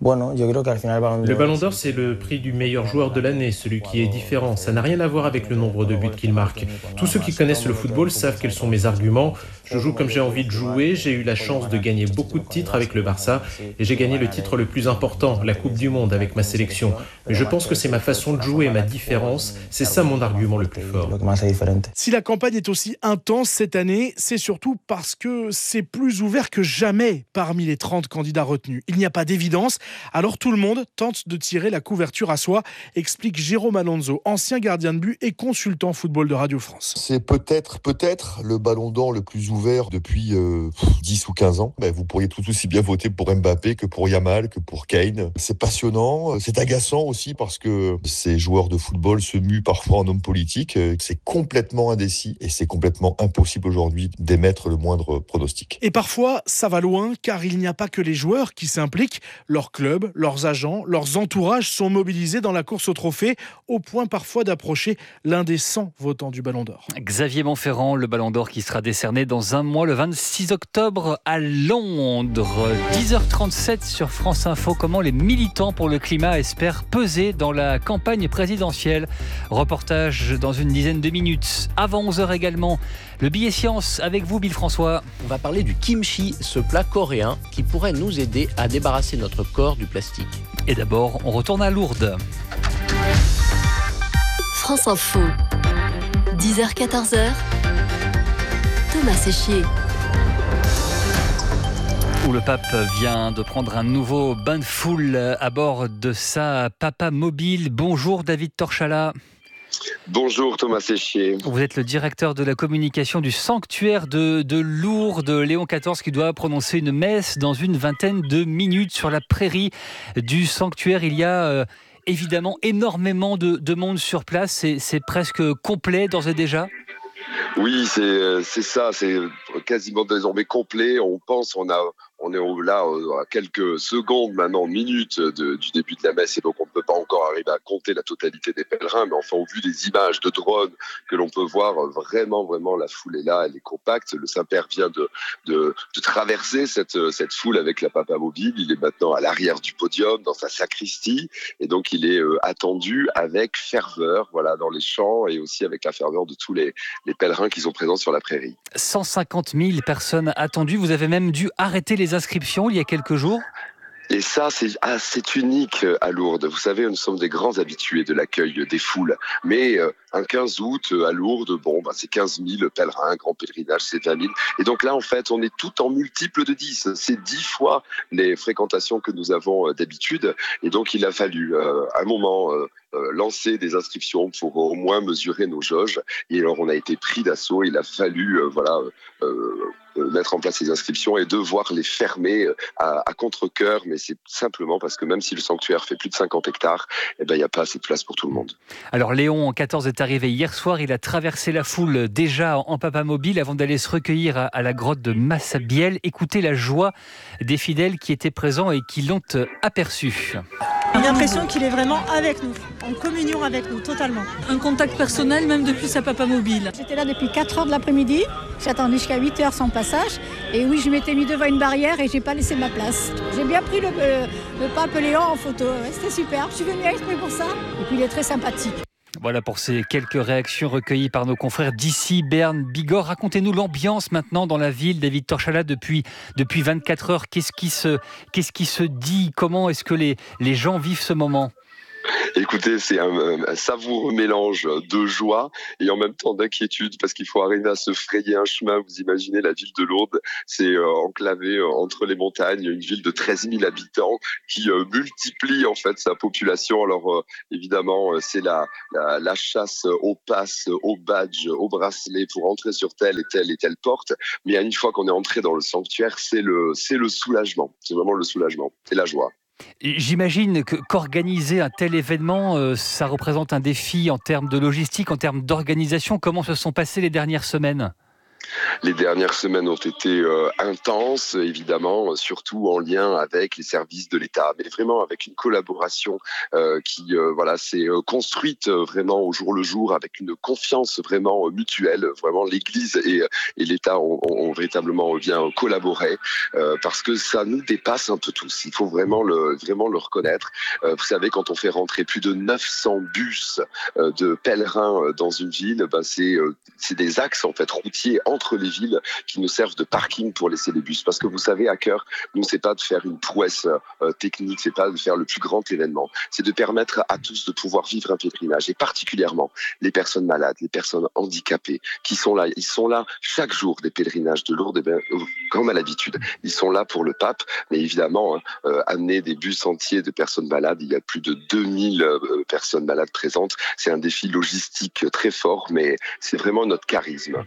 Le Ballon d'Or, c'est le prix du meilleur joueur de l'année, celui qui est différent. Ça n'a rien à voir avec le nombre de buts qu'il marque. Tous ceux qui connaissent le football savent quels sont mes arguments. Je joue comme j'ai envie de jouer. J'ai eu la chance de gagner beaucoup de titres avec le Barça et j'ai gagné le titre le plus important, la Coupe du Monde avec ma sélection. Mais je pense que c'est ma façon de jouer, ma différence. C'est ça mon argument le plus fort. Si la campagne est aussi intense cette année, c'est surtout parce que c'est plus ouvert que jamais parmi les 30 candidats retenus. Il n'y a pas d'évidence, alors tout le monde tente de tirer la couverture à soi, explique Jérôme Alonso, ancien gardien de but et consultant football de Radio France. C'est peut-être le Ballon d'Or le plus ouvert depuis 10 ou 15 ans. Vous pourriez tout aussi bien voter pour Mbappé que pour Yamal, que pour Kane. C'est passionnant, c'est agaçant aussi parce que ces joueurs de football se muent parfois en hommes politiques. C'est complètement indécis et c'est complètement impossible aujourd'hui d'émettre le moindre pronostic. Et parfois, ça va loin car il n'y a pas que les joueurs qui s'impliquent. Leurs clubs, leurs agents, leurs entourages sont mobilisés dans la course au trophée au point parfois d'approcher l'un des 100 votants du Ballon d'Or. Xavier Montferrand, le Ballon d'Or qui sera décerné dans un mois, le 26 octobre à Londres. 10h37 sur France Info. Comment les militants pour le climat espèrent peser dans la campagne présidentielle. Reportage dans une dizaine de minutes. Avant 11h également, le billet science avec vous, Bill François. On va parler du kimchi, ce plat coréen qui pourrait nous aider à débarrasser notre corps du plastique. Et d'abord, on retourne à Lourdes. France Info, 10h-14h, Thomas Séchier. Où le pape vient de prendre un nouveau bain de foule à bord de sa Papa Mobile. Bonjour David Torchala. Bonjour Thomas Séchier. Vous êtes le directeur de la communication du sanctuaire de Lourdes, Léon XIV, qui doit prononcer une messe dans une vingtaine de minutes sur la prairie du sanctuaire. Il y a évidemment énormément de monde sur place. C'est presque complet d'ores et déjà. Oui, c'est ça, c'est quasiment désormais complet. On est là à quelques secondes, maintenant minutes du début de la messe, et donc on ne peut pas encore arriver à compter la totalité des pèlerins, mais enfin au vu des images de drones que l'on peut voir, vraiment la foule est là, elle est compacte. Le Saint-Père vient de traverser cette foule avec la Papa Mobile. Il est maintenant à l'arrière du podium, dans sa sacristie, et donc il est attendu avec ferveur, dans les chants et aussi avec la ferveur de tous les pèlerins qui sont présents sur la prairie. 150 000 personnes attendues. Vous avez même dû arrêter les inscriptions il y a quelques jours. Et ça, c'est unique à Lourdes. Vous savez, nous sommes des grands habitués de l'accueil des foules. Mais un 15 août à Lourdes, c'est 15 000 pèlerins, grand pèlerinage, c'est 20 000. Et donc là, en fait, on est tout en multiple de 10. C'est 10 fois les fréquentations que nous avons d'habitude. Et donc, il a fallu, à un moment, lancer des inscriptions pour au moins mesurer nos jauges. Et alors, on a été pris d'assaut. Il a fallu, mettre en place les inscriptions et devoir les fermer à contre-cœur, mais c'est simplement parce que même si le sanctuaire fait plus de 50 hectares, il n'y a pas assez de place pour tout le monde. Alors Léon XIV est arrivé hier soir, il a traversé la foule déjà en Papa Mobile avant d'aller se recueillir à la grotte de Massabielle. Écoutez la joie des fidèles qui étaient présents et qui l'ont aperçu. J'ai l'impression qu'il est vraiment avec nous, en communion avec nous, totalement. Un contact personnel, même depuis sa Papa Mobile. J'étais là depuis 4h de l'après-midi, j'attendais jusqu'à 8h son passage, et oui, je m'étais mis devant une barrière et j'ai pas laissé ma place. J'ai bien pris le pape Léon en photo, c'était super, je suis venue exprès pour ça, et puis il est très sympathique. Voilà pour ces quelques réactions recueillies par nos confrères d'ici, Berne, Bigorre. Racontez-nous l'ambiance maintenant dans la ville, David Torchalla, depuis 24 heures. Qu'est-ce qui se dit? Comment est-ce que les gens vivent ce moment? Écoutez, c'est un savoureux mélange de joie et en même temps d'inquiétude parce qu'il faut arriver à se frayer un chemin. Vous imaginez la ville de Lourdes, c'est enclavé entre les montagnes, une ville de 13 000 habitants qui multiplie en fait sa population. Alors évidemment, c'est la chasse au pass, au badge, au bracelet pour entrer sur telle et telle porte. Mais une fois qu'on est entré dans le sanctuaire, c'est le soulagement. C'est vraiment le soulagement et la joie. J'imagine qu'organiser un tel événement, ça représente un défi en termes de logistique, en termes d'organisation. Comment se sont passées les dernières semaines ? Les dernières semaines ont été intenses, évidemment, surtout en lien avec les services de l'État, mais vraiment avec une collaboration qui s'est construite vraiment au jour le jour, avec une confiance vraiment mutuelle. Vraiment, l'Église et l'État ont véritablement bien collaboré parce que ça nous dépasse un peu tous. Il faut vraiment le reconnaître. Vous savez, quand on fait rentrer plus de 900 bus de pèlerins dans une ville, c'est des axes en fait routiers entre les villes qui nous servent de parking pour laisser les bus. Parce que vous savez, à cœur, nous, c'est pas de faire une prouesse technique, c'est pas de faire le plus grand événement, c'est de permettre à tous de pouvoir vivre un pèlerinage, et particulièrement les personnes malades, les personnes handicapées, qui sont là. Ils sont là chaque jour des pèlerinages de Lourdes, comme à l'habitude. Ils sont là pour le pape, mais évidemment, amener des bus entiers de personnes malades, il y a plus de 2000 personnes malades présentes. C'est un défi logistique très fort, mais c'est vraiment notre charisme.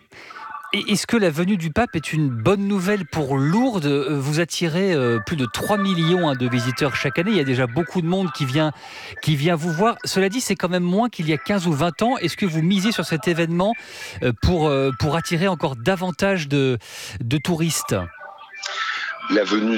Et est-ce que la venue du pape est une bonne nouvelle pour Lourdes ? Vous attirez plus de 3 millions de visiteurs chaque année. Il y a déjà beaucoup de monde qui vient vous voir. Cela dit, c'est quand même moins qu'il y a 15 ou 20 ans. Est-ce que vous misez sur cet événement pour attirer encore davantage de touristes ? La venue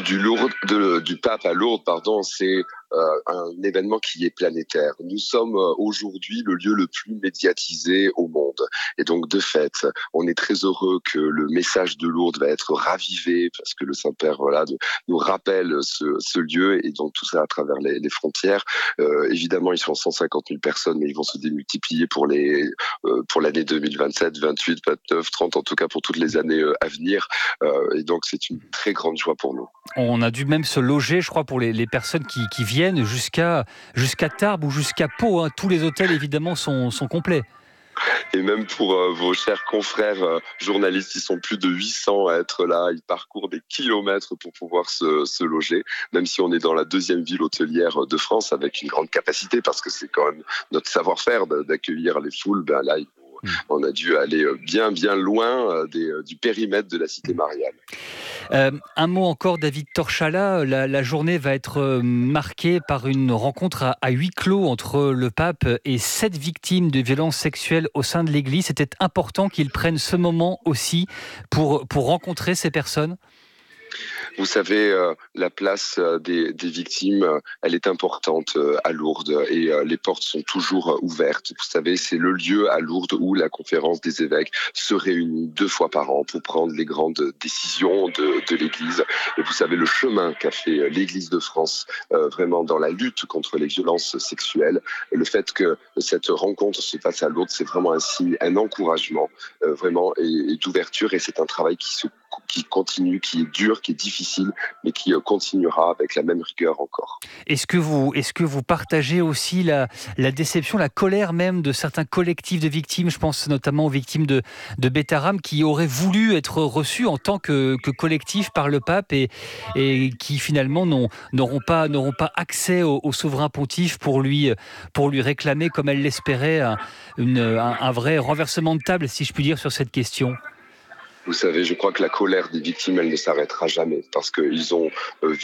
du pape à Lourdes, c'est un événement qui est planétaire. Nous sommes aujourd'hui le lieu le plus médiatisé au monde. Et donc, de fait, on est très heureux que le message de Lourdes va être ravivé parce que le Saint-Père nous rappelle ce lieu, et donc tout ça à travers les frontières. Évidemment, ils sont 150 000 personnes, mais ils vont se démultiplier pour l'année 2027, 28, 29, 30, en tout cas pour toutes les années à venir. Et donc, c'est une très grande joie pour nous. On a dû même se loger, je crois, pour les personnes qui viennent jusqu'à Tarbes ou jusqu'à Pau. Hein. Tous les hôtels, évidemment, sont complets. Et même pour vos chers confrères journalistes, ils sont plus de 800 à être là. Ils parcourent des kilomètres pour pouvoir se loger, même si on est dans la deuxième ville hôtelière de France avec une grande capacité, parce que c'est quand même notre savoir-faire d'accueillir les foules. Là, on a dû aller bien loin du périmètre de la cité mariale. Un mot encore, David Torchalla. La journée va être marquée par une rencontre à huis clos entre le pape et 7 victimes de violences sexuelles au sein de l'Église. C'était important qu'il prenne ce moment aussi pour rencontrer ces personnes. Vous savez, la place des victimes, elle est importante à Lourdes, et les portes sont toujours ouvertes. Vous savez, c'est le lieu à Lourdes où la conférence des évêques se réunit 2 fois par an pour prendre les grandes décisions de l'Église. Et vous savez, le chemin qu'a fait l'Église de France vraiment dans la lutte contre les violences sexuelles, le fait que cette rencontre se fasse à Lourdes, c'est vraiment un signe, un encouragement vraiment et d'ouverture. Et c'est un travail qui continue, qui est dur, qui est difficile, mais qui continuera avec la même rigueur encore. Est-ce que vous partagez aussi la déception, la colère même de certains collectifs de victimes? Je pense notamment aux victimes de Bétharram, qui auraient voulu être reçus en tant que collectif par le pape et qui finalement n'auront pas accès au souverain pontife pour lui réclamer, comme elle l'espérait, un vrai renversement de table, si je puis dire, sur cette question. Vous savez, je crois que la colère des victimes, elle ne s'arrêtera jamais, parce qu'ils ont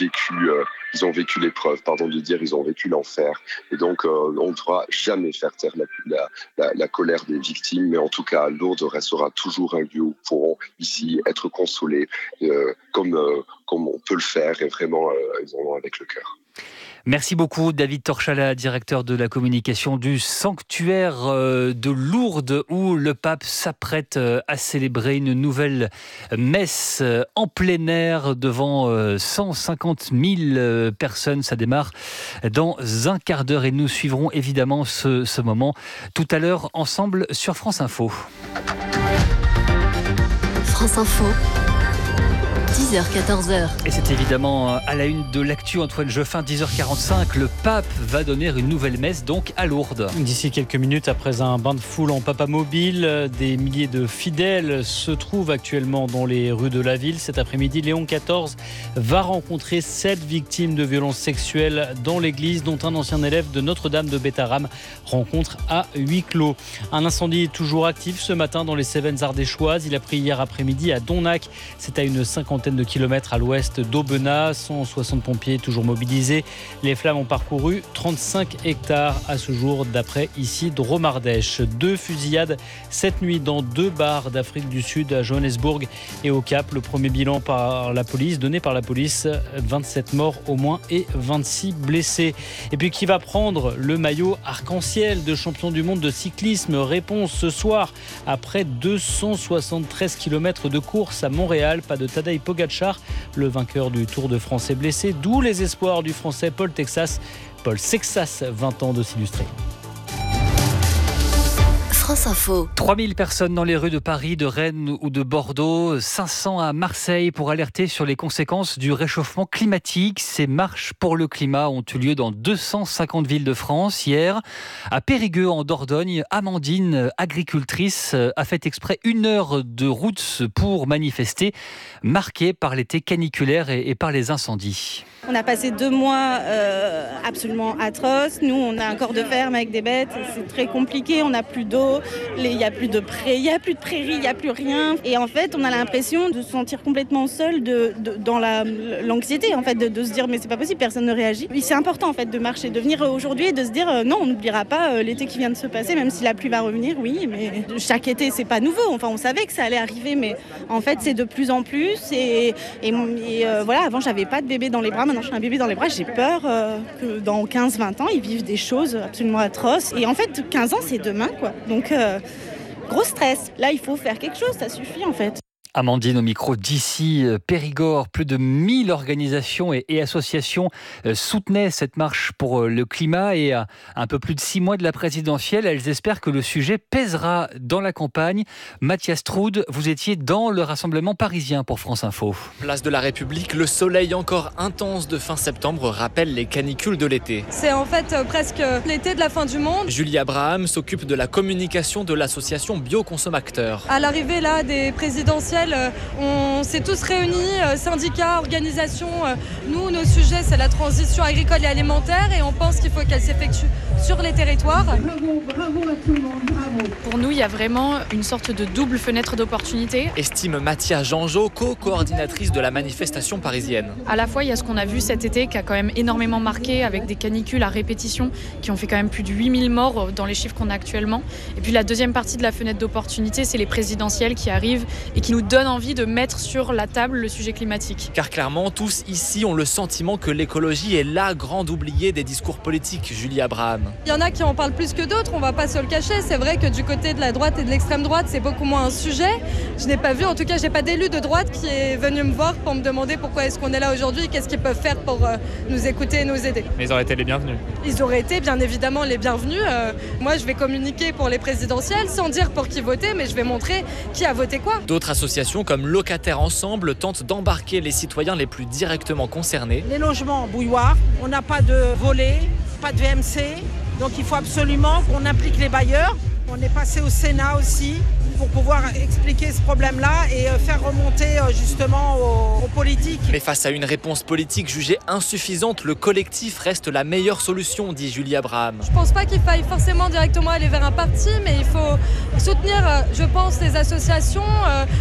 vécu l'épreuve, ils ont vécu l'enfer. Et donc, on ne pourra jamais faire taire la colère des victimes, mais en tout cas, Lourdes restera toujours un lieu où ils pourront ici être consolés, comme on peut le faire, et vraiment, ils en ont avec le cœur. Merci beaucoup David Torchala, directeur de la communication du sanctuaire de Lourdes, où le pape s'apprête à célébrer une nouvelle messe en plein air devant 150 000 personnes. Ça démarre dans un quart d'heure et nous suivrons évidemment ce moment tout à l'heure ensemble sur France Info. France Info. 10h, 14h. Et c'est évidemment à la une de l'actu, Antoine Jeuffin, 10h45. Le pape va donner une nouvelle messe donc à Lourdes. D'ici quelques minutes, après un bain de foule en papamobile, des milliers de fidèles se trouvent actuellement dans les rues de la ville. Cet après-midi, Léon XIV va rencontrer 7 victimes de violences sexuelles dans l'église, dont un ancien élève de Notre-Dame de Bétharram. Rencontre à huis clos. Un incendie est toujours actif ce matin dans les Cévennes ardéchoises. Il a pris hier après-midi à Donnac. C'est à une cinquantaine de kilomètres à l'ouest d'Aubenas. 160 pompiers toujours mobilisés. Les flammes ont parcouru 35 hectares à ce jour, d'après ici de Romardèche. 2 fusillades cette nuit dans 2 bars d'Afrique du Sud, à Johannesburg et au Cap. Le premier bilan donné par la police, 27 morts au moins et 26 blessés. Et puis qui va prendre le maillot arc-en-ciel de champion du monde de cyclisme? Réponse ce soir, après 273 km de course à Montréal. Pas de Tadej Pogacar, le vainqueur du Tour de France est blessé, d'où les espoirs du Français Paul Sexas, 20 ans de s'illustrer. France Info. 3000 personnes dans les rues de Paris, de Rennes ou de Bordeaux, 500 à Marseille pour alerter sur les conséquences du réchauffement climatique. Ces marches pour le climat ont eu lieu dans 250 villes de France. Hier, à Périgueux en Dordogne, Amandine, agricultrice, a fait exprès 1 heure de route pour manifester, marquée par l'été caniculaire et par les incendies. On a passé 2 mois absolument atroces. Nous, on a un corps de ferme avec des bêtes. C'est très compliqué. On n'a plus d'eau. Il n'y a plus de prairies, il n'y a plus rien. Et en fait, on a l'impression de se sentir complètement seul dans l'anxiété, en fait, de se dire mais c'est pas possible, personne ne réagit. Et c'est important en fait de marcher, de venir aujourd'hui et de se dire non, on n'oubliera pas l'été qui vient de se passer, même si la pluie va revenir, oui, mais chaque été c'est pas nouveau. Enfin, on savait que ça allait arriver, mais en fait c'est de plus en plus. Et voilà, avant j'avais pas de bébé dans les bras, maintenant j'ai un bébé dans les bras. J'ai peur que dans 15-20 ans ils vivent des choses absolument atroces. Et en fait 15 ans c'est demain quoi. Donc gros stress. Là, il faut faire quelque chose, ça suffit en fait. Amandine au micro d'ici Périgord. Plus de 1000 organisations et associations soutenaient cette marche pour le climat et à un peu plus de 6 mois de la présidentielle, elles espèrent que le sujet pèsera dans la campagne. Mathias Troud, vous étiez dans le rassemblement parisien pour France Info. Place de la République, le soleil encore intense de fin septembre rappelle les canicules de l'été. C'est en fait presque l'été de la fin du monde. Julie Abraham s'occupe de la communication de l'association Bioconsommateurs. À l'arrivée là des présidentielles, on s'est tous réunis, syndicats, organisations. Nous, nos sujets, c'est la transition agricole et alimentaire et on pense qu'il faut qu'elle s'effectue sur les territoires. Bravo à tout le monde, bravo. Pour nous, il y a vraiment une sorte de double fenêtre d'opportunité. Estime Mathia Janjot, co-coordinatrice de la manifestation parisienne. À la fois, il y a ce qu'on a vu cet été qui a quand même énormément marqué avec des canicules à répétition qui ont fait quand même plus de 8000 morts dans les chiffres qu'on a actuellement. Et puis la deuxième partie de la fenêtre d'opportunité, c'est les présidentielles qui arrivent et qui nous donne envie de mettre sur la table le sujet climatique. Car clairement, tous ici ont le sentiment que l'écologie est la grande oubliée des discours politiques, Julie Abraham. Il y en a qui en parlent plus que d'autres, on va pas se le cacher. C'est vrai que du côté de la droite et de l'extrême droite, c'est beaucoup moins un sujet. Je n'ai pas vu, en tout cas, j'ai pas d'élu de droite qui est venu me voir pour me demander pourquoi est-ce qu'on est là aujourd'hui et qu'est-ce qu'ils peuvent faire pour nous écouter et nous aider. Mais ils auraient été les bienvenus. Ils auraient été bien évidemment les bienvenus. Moi, je vais communiquer pour les présidentielles sans dire pour qui voter, mais je vais montrer qui a voté quoi. D'autres associations comme Locataires Ensemble tentent d'embarquer les citoyens les plus directement concernés. Les logements bouilloires, on n'a pas de volet, pas de VMC, donc il faut absolument qu'on implique les bailleurs. On est passé au Sénat aussi pour pouvoir expliquer ce problème-là et faire remonter justement aux politiques. Mais face à une réponse politique jugée insuffisante, le collectif reste la meilleure solution, dit Julie Abraham. Je pense pas qu'il faille forcément directement aller vers un parti, mais il faut soutenir, je pense, les associations, devenir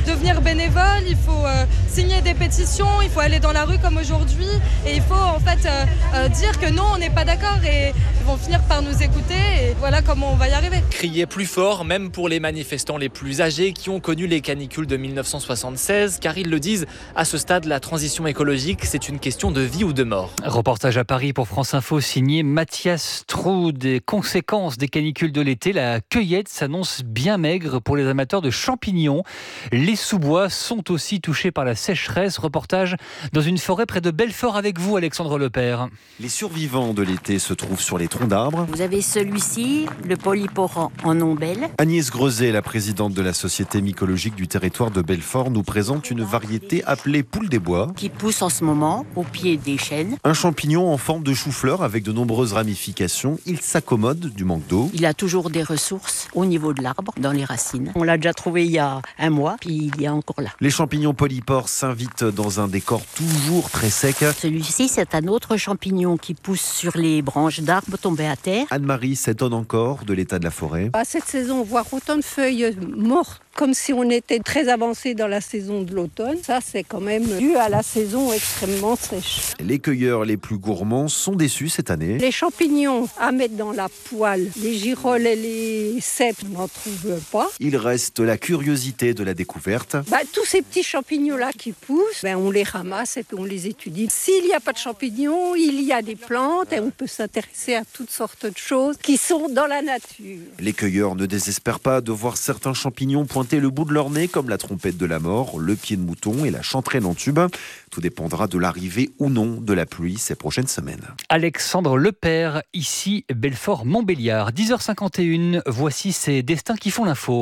bénévoles, il faut signer des pétitions, il faut aller dans la rue comme aujourd'hui et il faut en fait dire que non, on n'est pas d'accord et ils vont finir par nous écouter et voilà comment on va y arriver. Crier plus fort, même pour les manifestants les plus âgés qui ont connu les canicules de 1976, car ils le disent, à ce stade, la transition écologique, c'est une question de vie ou de mort. Reportage à Paris pour France Info signé Mathias Trou. Des conséquences des canicules de l'été, la cueillette s'annonce bien maigre pour les amateurs de champignons. Les sous-bois sont aussi touchés par la sécheresse. Reportage dans une forêt près de Belfort avec vous, Alexandre Lepère. Les survivants de l'été se trouvent sur les troncs d'arbres. Vous avez celui-ci, le polyporan en ombelle. Agnès Grezet, la présidente de la Société mycologique du territoire de Belfort, nous présente une variété appelée poule des bois. Qui pousse en ce moment au pied des chênes. Un champignon en forme de chou-fleur avec de nombreuses ramifications. Il s'accommode du manque d'eau. Il a toujours des ressources au niveau de l'arbre, dans les racines. On l'a déjà trouvé il y a un mois, puis il est encore là. Les champignons polypores s'invitent dans un décor toujours très sec. Celui-ci, c'est un autre champignon qui pousse sur les branches d'arbres tombées à terre. Anne-Marie s'étonne encore de l'état de la forêt. À cette saison, voir autant de feuilles mortes, comme si on était très avancé dans la saison de l'automne, ça c'est quand même dû à la saison extrêmement sèche. Les cueilleurs les plus gourmands sont déçus cette année. Les champignons à mettre dans la poêle, les girolles et les cèpes, on n'en trouve pas. Il reste la curiosité de la découverte. Tous ces petits champignons-là qui poussent, on les ramasse et puis on les étudie. S'il n'y a pas de champignons, il y a des plantes et on peut s'intéresser à toutes sortes de choses qui sont dans la nature. Les cueilleurs ne désespèrent pas de voir certains champignons pointer le bout de leur nez, comme la trompette de la mort, le pied de mouton et la chanterelle en tube. Tout dépendra de l'arrivée ou non de la pluie ces prochaines semaines. Alexandre Lepère, ici Belfort-Montbéliard. 10h51, voici ces destins qui font l'info.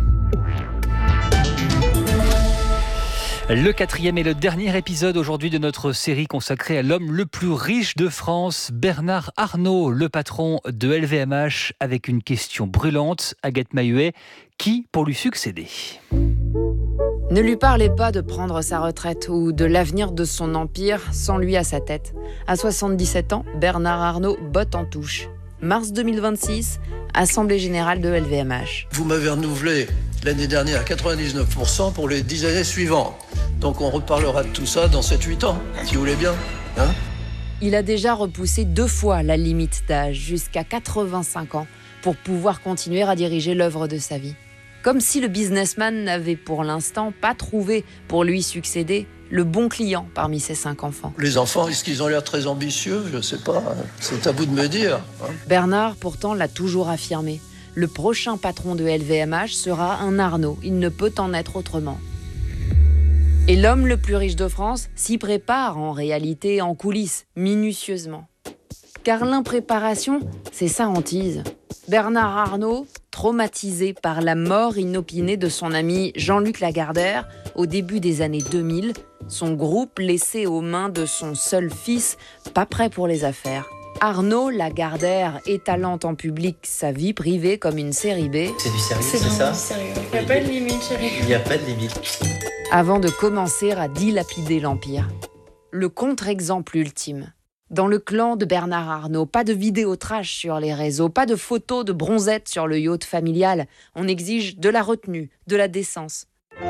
Le 4e et le dernier épisode aujourd'hui de notre série consacrée à l'homme le plus riche de France, Bernard Arnault, le patron de LVMH, avec une question brûlante. Agathe Mahuet, qui pour lui succéder ? Ne lui parlez pas de prendre sa retraite ou de l'avenir de son empire sans lui à sa tête. À 77 ans, Bernard Arnault botte en touche. Mars 2026, Assemblée générale de LVMH. Vous m'avez renouvelé l'année dernière à 99% pour les 10 années suivantes. Donc on reparlera de tout ça dans 7-8 ans, si vous voulez bien. Il a déjà repoussé 2 fois la limite d'âge, jusqu'à 85 ans, pour pouvoir continuer à diriger l'œuvre de sa vie. Comme si le businessman n'avait pour l'instant pas trouvé pour lui succéder le bon client parmi ses 5 enfants. Les enfants, est-ce qu'ils ont l'air très ambitieux ? Je ne sais pas, c'est à vous de me dire. Bernard, pourtant, l'a toujours affirmé. Le prochain patron de LVMH sera un Arnault. Il ne peut en être autrement. Et l'homme le plus riche de France s'y prépare en réalité en coulisses, minutieusement. Car l'impréparation, c'est sa hantise. Bernard Arnault, traumatisé par la mort inopinée de son ami Jean-Luc Lagardère au début des années 2000, son groupe laissé aux mains de son seul fils, pas prêt pour les affaires. Arnault Lagardère étalant en public sa vie privée comme une série B. C'est du sérieux, c'est ça ? Il n'y a pas de limite, chérie. Il n'y a pas de limite. Avant de commencer à dilapider l'Empire. Le contre-exemple ultime. Dans le clan de Bernard Arnault, pas de vidéotrash sur les réseaux, pas de photos de bronzettes sur le yacht familial. On exige de la retenue, de la décence.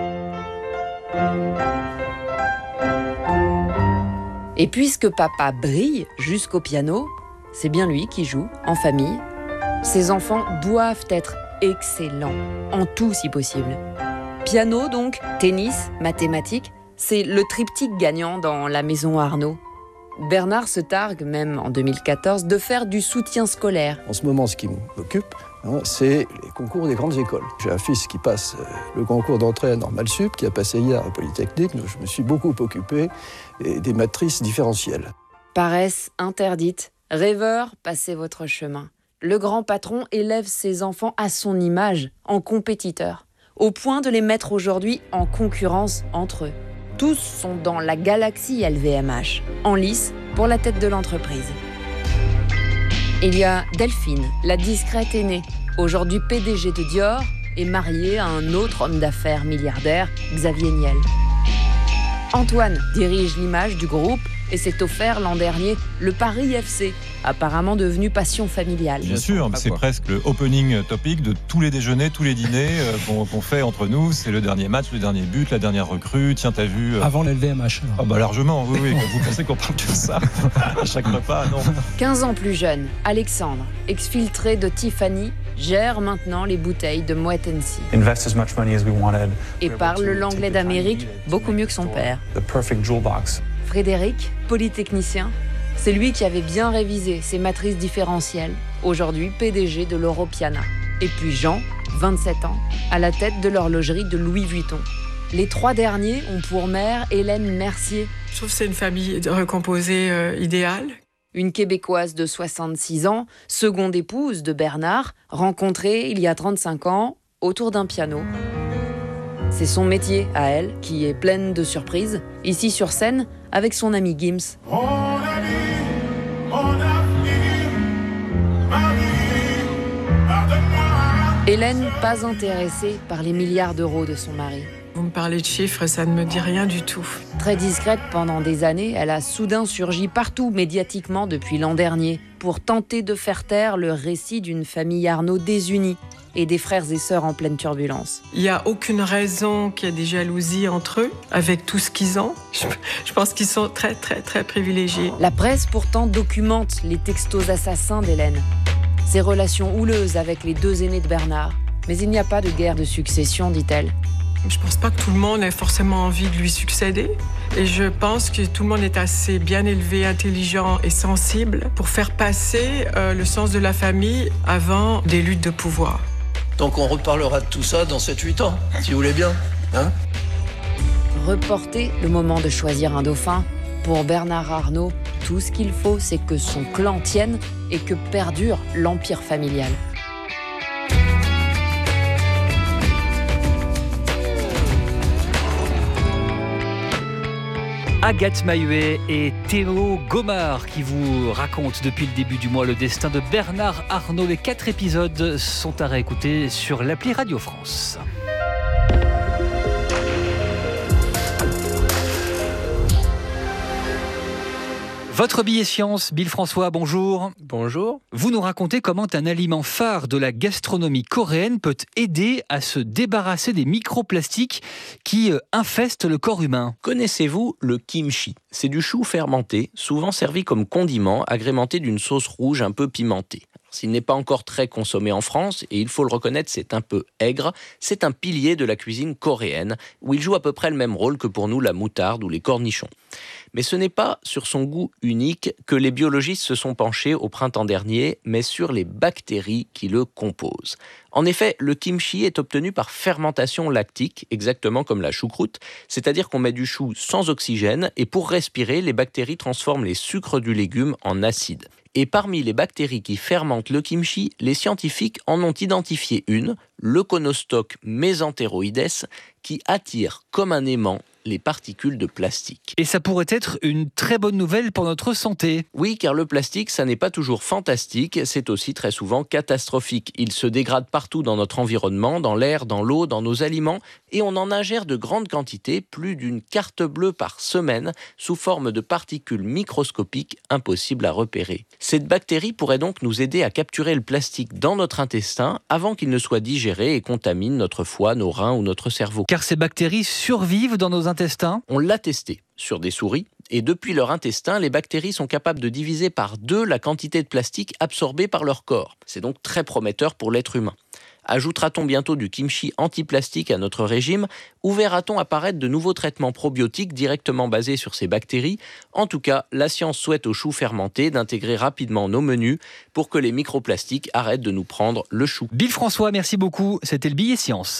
Et puisque papa brille jusqu'au piano, c'est bien lui qui joue, en famille. Ses enfants doivent être excellents, en tout si possible. Piano donc, tennis, mathématiques, c'est le triptyque gagnant dans la maison Arnault. Bernard se targue, même en 2014, de faire du soutien scolaire. En ce moment, ce qui m'occupe, c'est les concours des grandes écoles. J'ai un fils qui passe le concours d'entrée à Normal Sup, qui a passé hier à Polytechnique, donc je me suis beaucoup occupé des matrices différentielles. Paresse interdite, rêveur, passez votre chemin. Le grand patron élève ses enfants à son image, en compétiteurs, au point de les mettre aujourd'hui en concurrence entre eux. Tous sont dans la galaxie LVMH, en lice pour la tête de l'entreprise. Il y a Delphine, la discrète aînée, aujourd'hui PDG de Dior et mariée à un autre homme d'affaires milliardaire, Xavier Niel. Antoine dirige l'image du groupe et s'est offert l'an dernier le Paris FC, apparemment devenu passion familiale. Bien sûr, c'est presque le opening topic de tous les déjeuners, tous les dîners qu'on fait entre nous. C'est le dernier match, le dernier but, la dernière recrue. Tiens, t'as vu... Avant le LVMH. Ah bah largement, oui. Vous pensez qu'on parle de ça à chaque repas? Non. 15 ans plus jeune, Alexandre, exfiltré de Tiffany, gère maintenant les bouteilles de Moet Hennessy. Et parle l'anglais d'Amérique beaucoup mieux que son père. Frédéric, polytechnicien, c'est lui qui avait bien révisé ses matrices différentielles, aujourd'hui PDG de l'Europiana. Et puis Jean, 27 ans, à la tête de l'horlogerie de Louis Vuitton. Les 3 derniers ont pour mère Hélène Mercier. Je trouve que c'est une famille recomposée idéale. Une Québécoise de 66 ans, seconde épouse de Bernard, rencontrée il y a 35 ans autour d'un piano. C'est son métier à elle qui est pleine de surprises, ici sur scène avec son ami Gims. Hélène, pas intéressée par les milliards d'euros de son mari. Vous me parlez de chiffres, ça ne me dit rien du tout. Très discrète pendant des années, elle a soudain surgi partout médiatiquement depuis l'an dernier pour tenter de faire taire le récit d'une famille Arnault désunie et des frères et sœurs en pleine turbulence. Il n'y a aucune raison qu'il y ait des jalousies entre eux, avec tout ce qu'ils ont. Je pense qu'ils sont très, très, très privilégiés. La presse pourtant documente les textos assassins d'Hélène, ses relations houleuses avec les 2 aînés de Bernard. Mais il n'y a pas de guerre de succession, dit-elle. Je pense pas que tout le monde ait forcément envie de lui succéder. Et je pense que tout le monde est assez bien élevé, intelligent et sensible pour faire passer le sens de la famille avant des luttes de pouvoir. Donc on reparlera de tout ça dans 7-8 ans, si vous voulez bien. Hein ? Reporter le moment de choisir un dauphin. Pour Bernard Arnault, tout ce qu'il faut, c'est que son clan tienne et que perdure l'empire familial. Agathe Mahuet et Théo Gomard qui vous racontent depuis le début du mois le destin de Bernard Arnault. Les 4 épisodes sont à réécouter sur l'appli Radio France. Votre billet science, Bill François, bonjour. Bonjour. Vous nous racontez comment un aliment phare de la gastronomie coréenne peut aider à se débarrasser des microplastiques qui infestent le corps humain. Connaissez-vous le kimchi ? C'est du chou fermenté, souvent servi comme condiment, agrémenté d'une sauce rouge un peu pimentée. S'il n'est pas encore très consommé en France, et il faut le reconnaître, c'est un peu aigre, c'est un pilier de la cuisine coréenne, où il joue à peu près le même rôle que pour nous la moutarde ou les cornichons. Mais ce n'est pas sur son goût unique que les biologistes se sont penchés au printemps dernier, mais sur les bactéries qui le composent. En effet, le kimchi est obtenu par fermentation lactique, exactement comme la choucroute, c'est-à-dire qu'on met du chou sans oxygène, et pour respirer, les bactéries transforment les sucres du légume en acide. Et parmi les bactéries qui fermentent le kimchi, les scientifiques en ont identifié une, l'Euconostoc mesenteroides, qui attire comme un aimant les particules de plastique. Et ça pourrait être une très bonne nouvelle pour notre santé. Oui, car le plastique, ça n'est pas toujours fantastique, c'est aussi très souvent catastrophique. Il se dégrade partout dans notre environnement, dans l'air, dans l'eau, dans nos aliments, et on en ingère de grandes quantités, plus d'une carte bleue par semaine, sous forme de particules microscopiques impossibles à repérer. Cette bactérie pourrait donc nous aider à capturer le plastique dans notre intestin avant qu'il ne soit digéré et contamine notre foie, nos reins ou notre cerveau. Car ces bactéries survivent dans nos intestins ? On l'a testé sur des souris, et depuis leur intestin, les bactéries sont capables de diviser par 2 la quantité de plastique absorbée par leur corps. C'est donc très prometteur pour l'être humain. Ajoutera-t-on bientôt du kimchi anti-plastique à notre régime ou verra-t-on apparaître de nouveaux traitements probiotiques directement basés sur ces bactéries ? En tout cas, la science souhaite aux choux fermentés d'intégrer rapidement nos menus pour que les microplastiques arrêtent de nous prendre le chou. Bill François, merci beaucoup. C'était le billet science.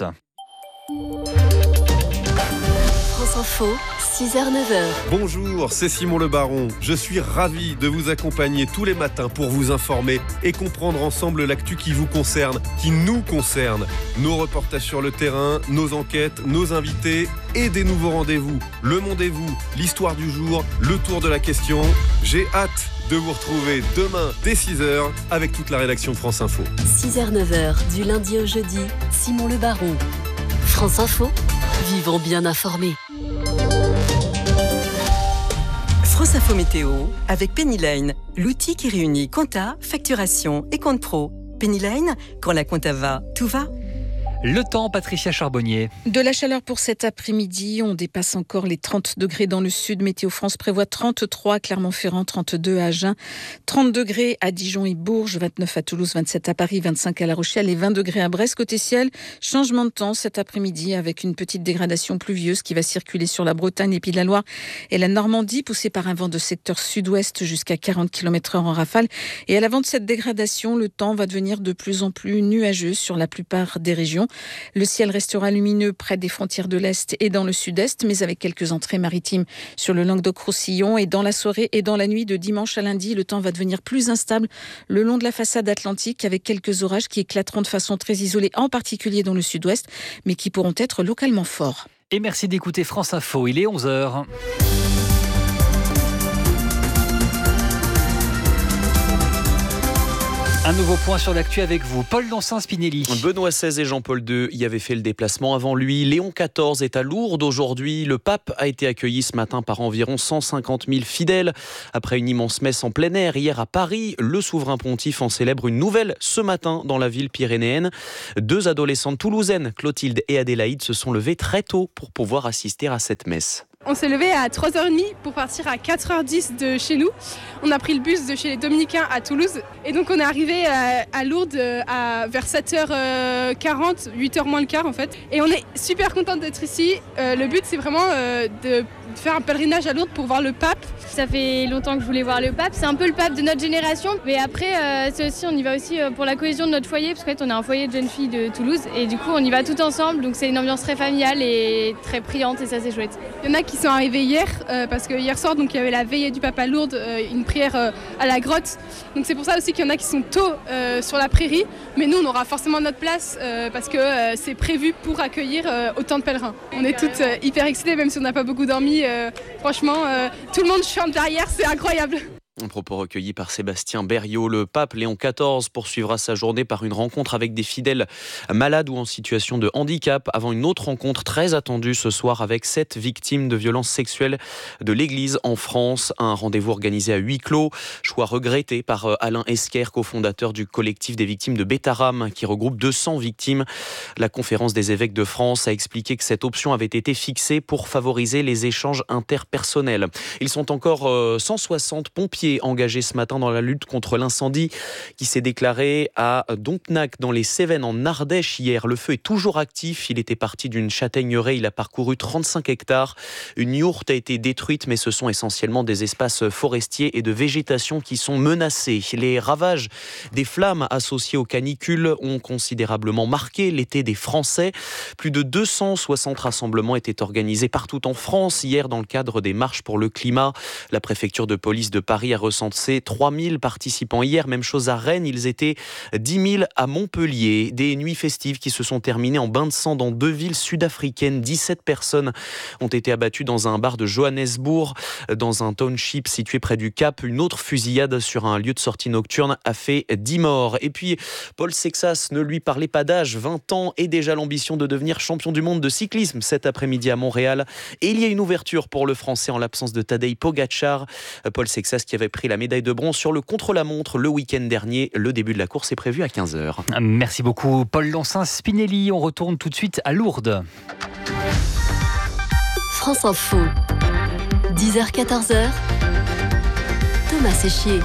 France Info, 6h-9h. Bonjour, c'est Simon Le Baron. Je suis ravi de vous accompagner tous les matins pour vous informer et comprendre ensemble l'actu qui vous concerne, qui nous concerne. Nos reportages sur le terrain, nos enquêtes, nos invités et des nouveaux rendez-vous. Le Mondez-vous, l'histoire du jour, le tour de la question. J'ai hâte de vous retrouver demain dès 6h avec toute la rédaction de France Info. 6h-9h, du lundi au jeudi, Simon Le Baron. France Info, vivons bien informés. France Info Météo avec Penny Lane, l'outil qui réunit compta, facturation et compte pro. Penny Lane, quand la compta va, tout va. Le temps, Patricia Charbonnier. De la chaleur pour cet après-midi. On dépasse encore les 30 degrés dans le sud. Météo France prévoit 33 à Clermont-Ferrand, 32 à Agen, 30 degrés à Dijon et Bourges, 29 à Toulouse, 27 à Paris, 25 à La Rochelle et 20 degrés à Brest. Côté ciel, changement de temps cet après-midi avec une petite dégradation pluvieuse qui va circuler sur la Bretagne, les Pays de la Loire et la Normandie, poussée par un vent de secteur sud-ouest jusqu'à 40 km/h en rafale. Et à l'avant de cette dégradation, le temps va devenir de plus en plus nuageux sur la plupart des régions. Le ciel restera lumineux près des frontières de l'Est et dans le Sud-Est, mais avec quelques entrées maritimes sur le Languedoc-Roussillon. Et dans la soirée et dans la nuit de dimanche à lundi, le temps va devenir plus instable le long de la façade atlantique avec quelques orages qui éclateront de façon très isolée, en particulier dans le Sud-Ouest, mais qui pourront être localement forts. Et merci d'écouter France Info, il est 11h. Un nouveau point sur l'actu avec vous, Paul Dancin-Spinelli. Benoît XVI et Jean-Paul II y avaient fait le déplacement avant lui. Léon XIV est à Lourdes aujourd'hui. Le pape a été accueilli ce matin par environ 150 000 fidèles. Après une immense messe en plein air hier à Paris, le souverain pontife en célèbre une nouvelle ce matin dans la ville pyrénéenne. 2 adolescentes toulousaines, Clotilde et Adélaïde, se sont levées très tôt pour pouvoir assister à cette messe. On s'est levé à 3h30 pour partir à 4h10 de chez nous. On a pris le bus de chez les Dominicains à Toulouse. Et donc on est arrivé à Lourdes vers 7h40, 8h moins le quart en fait. Et on est super contente d'être ici. Le but c'est vraiment de faire un pèlerinage à Lourdes pour voir le pape. Ça fait longtemps que je voulais voir le pape. C'est un peu le pape de notre génération. Mais après, c'est aussi, on y va aussi pour la cohésion de notre foyer. Parce qu'en fait, on est un foyer de jeunes filles de Toulouse. Et du coup, on y va tout ensemble. Donc c'est une ambiance très familiale et très priante. Et ça, c'est chouette. Il y en a qui sont arrivés hier. Parce que hier soir, donc, il y avait la veillée du pape à Lourdes. Une prière à la grotte. Donc c'est pour ça aussi qu'il y en a qui sont tôt sur la prairie. Mais nous, on aura forcément notre place. Parce que c'est prévu pour accueillir autant de pèlerins. On est toutes hyper excitées, même si on n'a pas beaucoup dormi. Franchement, tout le monde chante derrière, c'est incroyable. Un propos recueilli par Sébastien Berriot. Le pape Léon XIV poursuivra sa journée par une rencontre avec des fidèles malades ou en situation de handicap avant une autre rencontre très attendue ce soir avec 7 victimes de violences sexuelles de l'Église en France. Un rendez-vous organisé à huis clos, choix regretté par Alain Esquer, cofondateur du collectif des victimes de Bétarame qui regroupe 200 victimes. La conférence des évêques de France a expliqué que cette option avait été fixée pour favoriser les échanges interpersonnels. Ils sont encore 160 pompiers engagé ce matin dans la lutte contre l'incendie qui s'est déclaré à Dompnac dans les Cévennes en Ardèche hier. Le feu est toujours actif. Il était parti d'une châtaigneraie. Il a parcouru 35 hectares. Une yourte a été détruite, mais ce sont essentiellement des espaces forestiers et de végétation qui sont menacés. Les ravages des flammes associées aux canicules ont considérablement marqué l'été des Français. Plus de 260 rassemblements étaient organisés partout en France hier dans le cadre des marches pour le climat. La préfecture de police de Paris a recensé 3000 participants hier. Même chose à Rennes, ils étaient 10 000 à Montpellier. Des nuits festives qui se sont terminées en bain de sang dans 2 villes sud-africaines. 17 personnes ont été abattues dans un bar de Johannesburg, dans un township situé près du Cap. Une autre fusillade sur un lieu de sortie nocturne a fait 10 morts. Et puis, Paul Sexas ne lui parlait pas d'âge. 20 ans et déjà l'ambition de devenir champion du monde de cyclisme cet après-midi à Montréal. Et il y a une ouverture pour le Français en l'absence de Tadej Pogačar. Paul Sexas qui avait pris la médaille de bronze sur le contre-la-montre le week-end dernier. Le début de la course est prévu à 15h. Merci beaucoup Paul Dancin-Spinelli. On retourne tout de suite à Lourdes. France Info, 10h-14h, Thomas Séchier.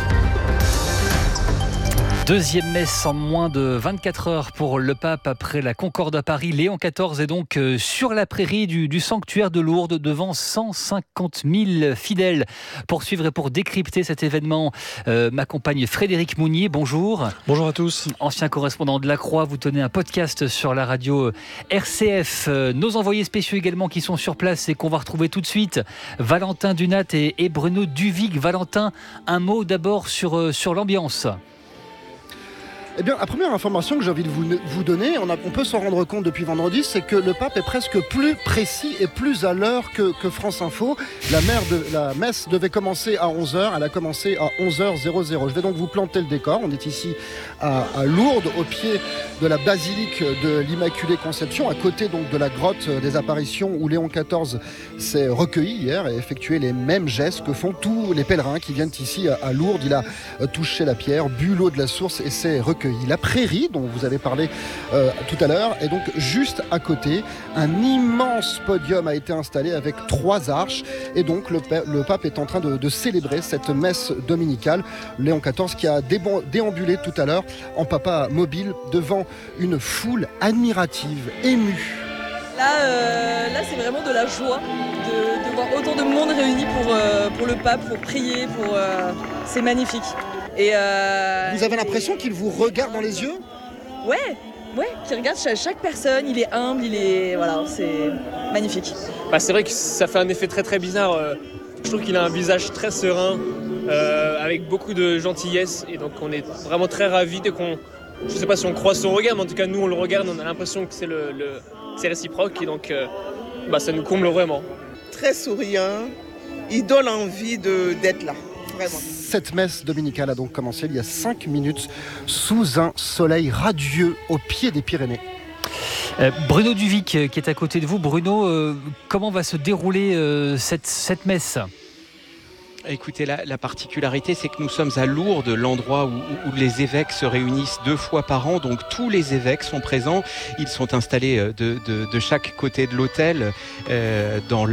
Deuxième messe en moins de 24 heures pour le pape après la Concorde à Paris. Léon XIV est donc sur la prairie du sanctuaire de Lourdes devant 150 000 fidèles. Pour suivre et pour décrypter cet événement, m'accompagne Frédéric Mounier. Bonjour. Bonjour à tous. Ancien correspondant de La Croix, vous tenez un podcast sur la radio RCF. Nos envoyés spéciaux également qui sont sur place et qu'on va retrouver tout de suite. Valentin Dunat et Bruno Duvic. Valentin, un mot d'abord sur l'ambiance. Eh bien, la première information que j'ai envie de vous donner, on peut s'en rendre compte depuis vendredi, c'est que le pape est presque plus précis et plus à l'heure que France Info. La messe devait commencer à 11h, elle a commencé à 11h00. Je vais donc vous planter le décor. On est ici à Lourdes, au pied de la basilique de l'Immaculée Conception, à côté donc de la grotte des apparitions où Léon XIV s'est recueilli hier et effectué les mêmes gestes que font tous les pèlerins qui viennent ici à Lourdes. Il a touché la pierre, bu l'eau de la source et s'est recueilli. La prairie dont vous avez parlé tout à l'heure est donc juste à côté. Un immense podium a été installé avec 3 arches et donc le pape est en train de célébrer cette messe dominicale. Léon XIV qui a déambulé tout à l'heure en papa mobile devant une foule admirative, émue. Là c'est vraiment de la joie de voir autant de monde réuni pour le pape, pour prier, c'est magnifique. Et vous avez l'impression qu'il vous regarde dans les yeux ? Ouais, qu'il regarde chaque personne, il est humble, c'est magnifique. C'est vrai que ça fait un effet très très bizarre. Je trouve qu'il a un visage très serein, avec beaucoup de gentillesse, et donc on est vraiment très ravis dès qu'on... Je ne sais pas si on croise son regard, mais en tout cas nous on le regarde, on a l'impression que c'est réciproque, et donc ça nous comble vraiment. Très souriant, il donne envie d'être là, vraiment. Cette messe dominicale a donc commencé il y a 5 minutes sous un soleil radieux au pied des Pyrénées. Bruno Duvic qui est à côté de vous. Bruno, comment va se dérouler cette messe ? Écoutez, la particularité, c'est que nous sommes à Lourdes, l'endroit où les évêques se réunissent 2 fois par an. Donc tous les évêques sont présents. Ils sont installés de chaque côté de l'autel dans